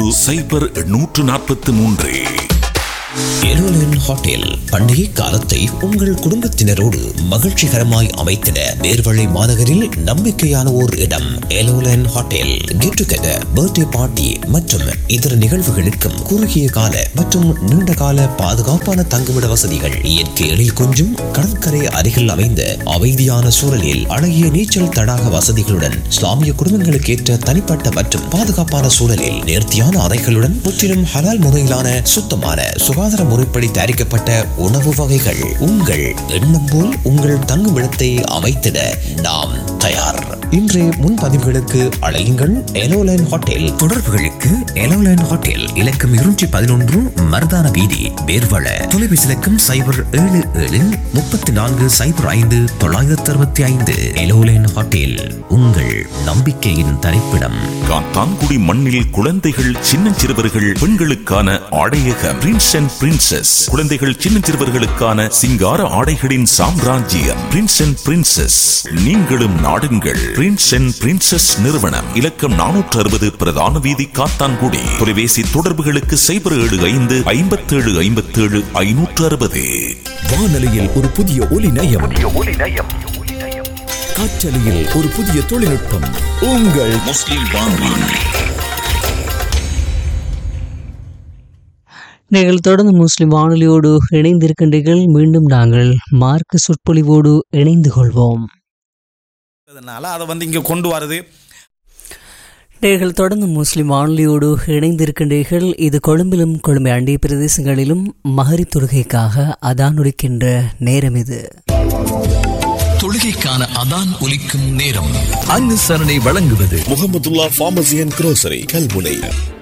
0143. எலோலன் ஹோட்டல் பண்டிகை காலத்தை உங்கள் குடும்பத்தினரோடு மகிழ்ச்சிகரமாய் அமைத்திட நேர்வழி மாநகரில் நம்பிக்கையான ஓர் இடம். எலோலன் hotel get together, birthday party மற்றும் இதர நிகழ்வுகளுக்கும் குறுகிய கால மற்றும் நீண்ட கால பாதுகாப்பான தங்குமிட வசதிகள், இயற்கை எழில் கொஞ்சும் கடற்கரை அருகில் அமைந்த அமைதியான சூழலில் அழகிய நீச்சல் தடாக வசதிகளுடன், இஸ்லாமிய குடும்பங்களுக்கு ஏற்ற தனிப்பட்ட மற்றும் பாதுகாப்பான சூழலில் நேர்த்தியான அறைகளுடன், முற்றிலும் ஹலால் முறையிலான சுத்தமான சுகாதார முறைப்படி தயாரிக்கப்பட்ட உணவு வகைகள். உங்கள் எண்ணம் போல் உங்கள் தங்குமிடத்தை அமைத்திட நாம் தயார். இன்றைய முன்பதிவுகளுக்கு அழையுங்கள் எலோலைன் ஹோட்டல். தொடர்புகளுக்கு எலோலைன் ஹோட்டல் இலக்கம் 211 மர்தான வீதி, பேர்வள. தொலைபேசி இலக்கம் 077 34 05 965. எலோலைன் ஹோட்டல் உங்கள் நம்பிக்கையின் தரிப்பிடம். காத்தான்குடி மண்ணில் குழந்தைகள், சின்னஞ்சிறுவர்கள், பெண்களுக்கான ஆடையகம் பிரின்ஸ் அண்ட் பிரின்சஸ். குழந்தைகள், சின்னஞ்சிறுவர்களுக்கான சிங்கார ஆடைகளின் சாம்ராஜ்யம் பிரின்ஸ் அண்ட் பிரின்சஸ். நீங்களும் நாடுங்கள் பிரின்ஸ் அண்ட் பிரின்சஸ் நிறுவனம். இலக்கம் 460 பிரதான வீதி, காத்தான்குடி. தொலைபேசி தொடர்புகளுக்கு 075 57 57 560. வானொலியில் ஒரு புதிய ஒலி நயம், காற்றலையில் ஒரு புதிய தொழில்நுட்பம். உங்கள் முஸ்லிம் வானொலி. நீங்கள் தொடர்ந்து முஸ்லிம் வானொலியோடு இணைந்திருக்கின்றீர்கள். மீண்டும் நாங்கள் மார்க்க சொற்பொழிவோடு இணைந்து கொள்வோம். அதனால அதை இங்கே கொண்டு வரது. நீங்கள் தொடர்ந்து முஸ்லிம் வானொலியோடு இணைந்திருக்கின்றீர்கள். இது கொழும்பிலும் கொழும்பை அண்டிய பிரதேசங்களிலும் மகரிப் தொழுகைக்காக அதான் ஒலிக்கின்ற நேரம். இது தொழுகைக்கான அதான் ஒலிக்கும் நேரம். அனுசரணை வழங்குவது Mahmudullah pharmacy and grocery, Kalmunai.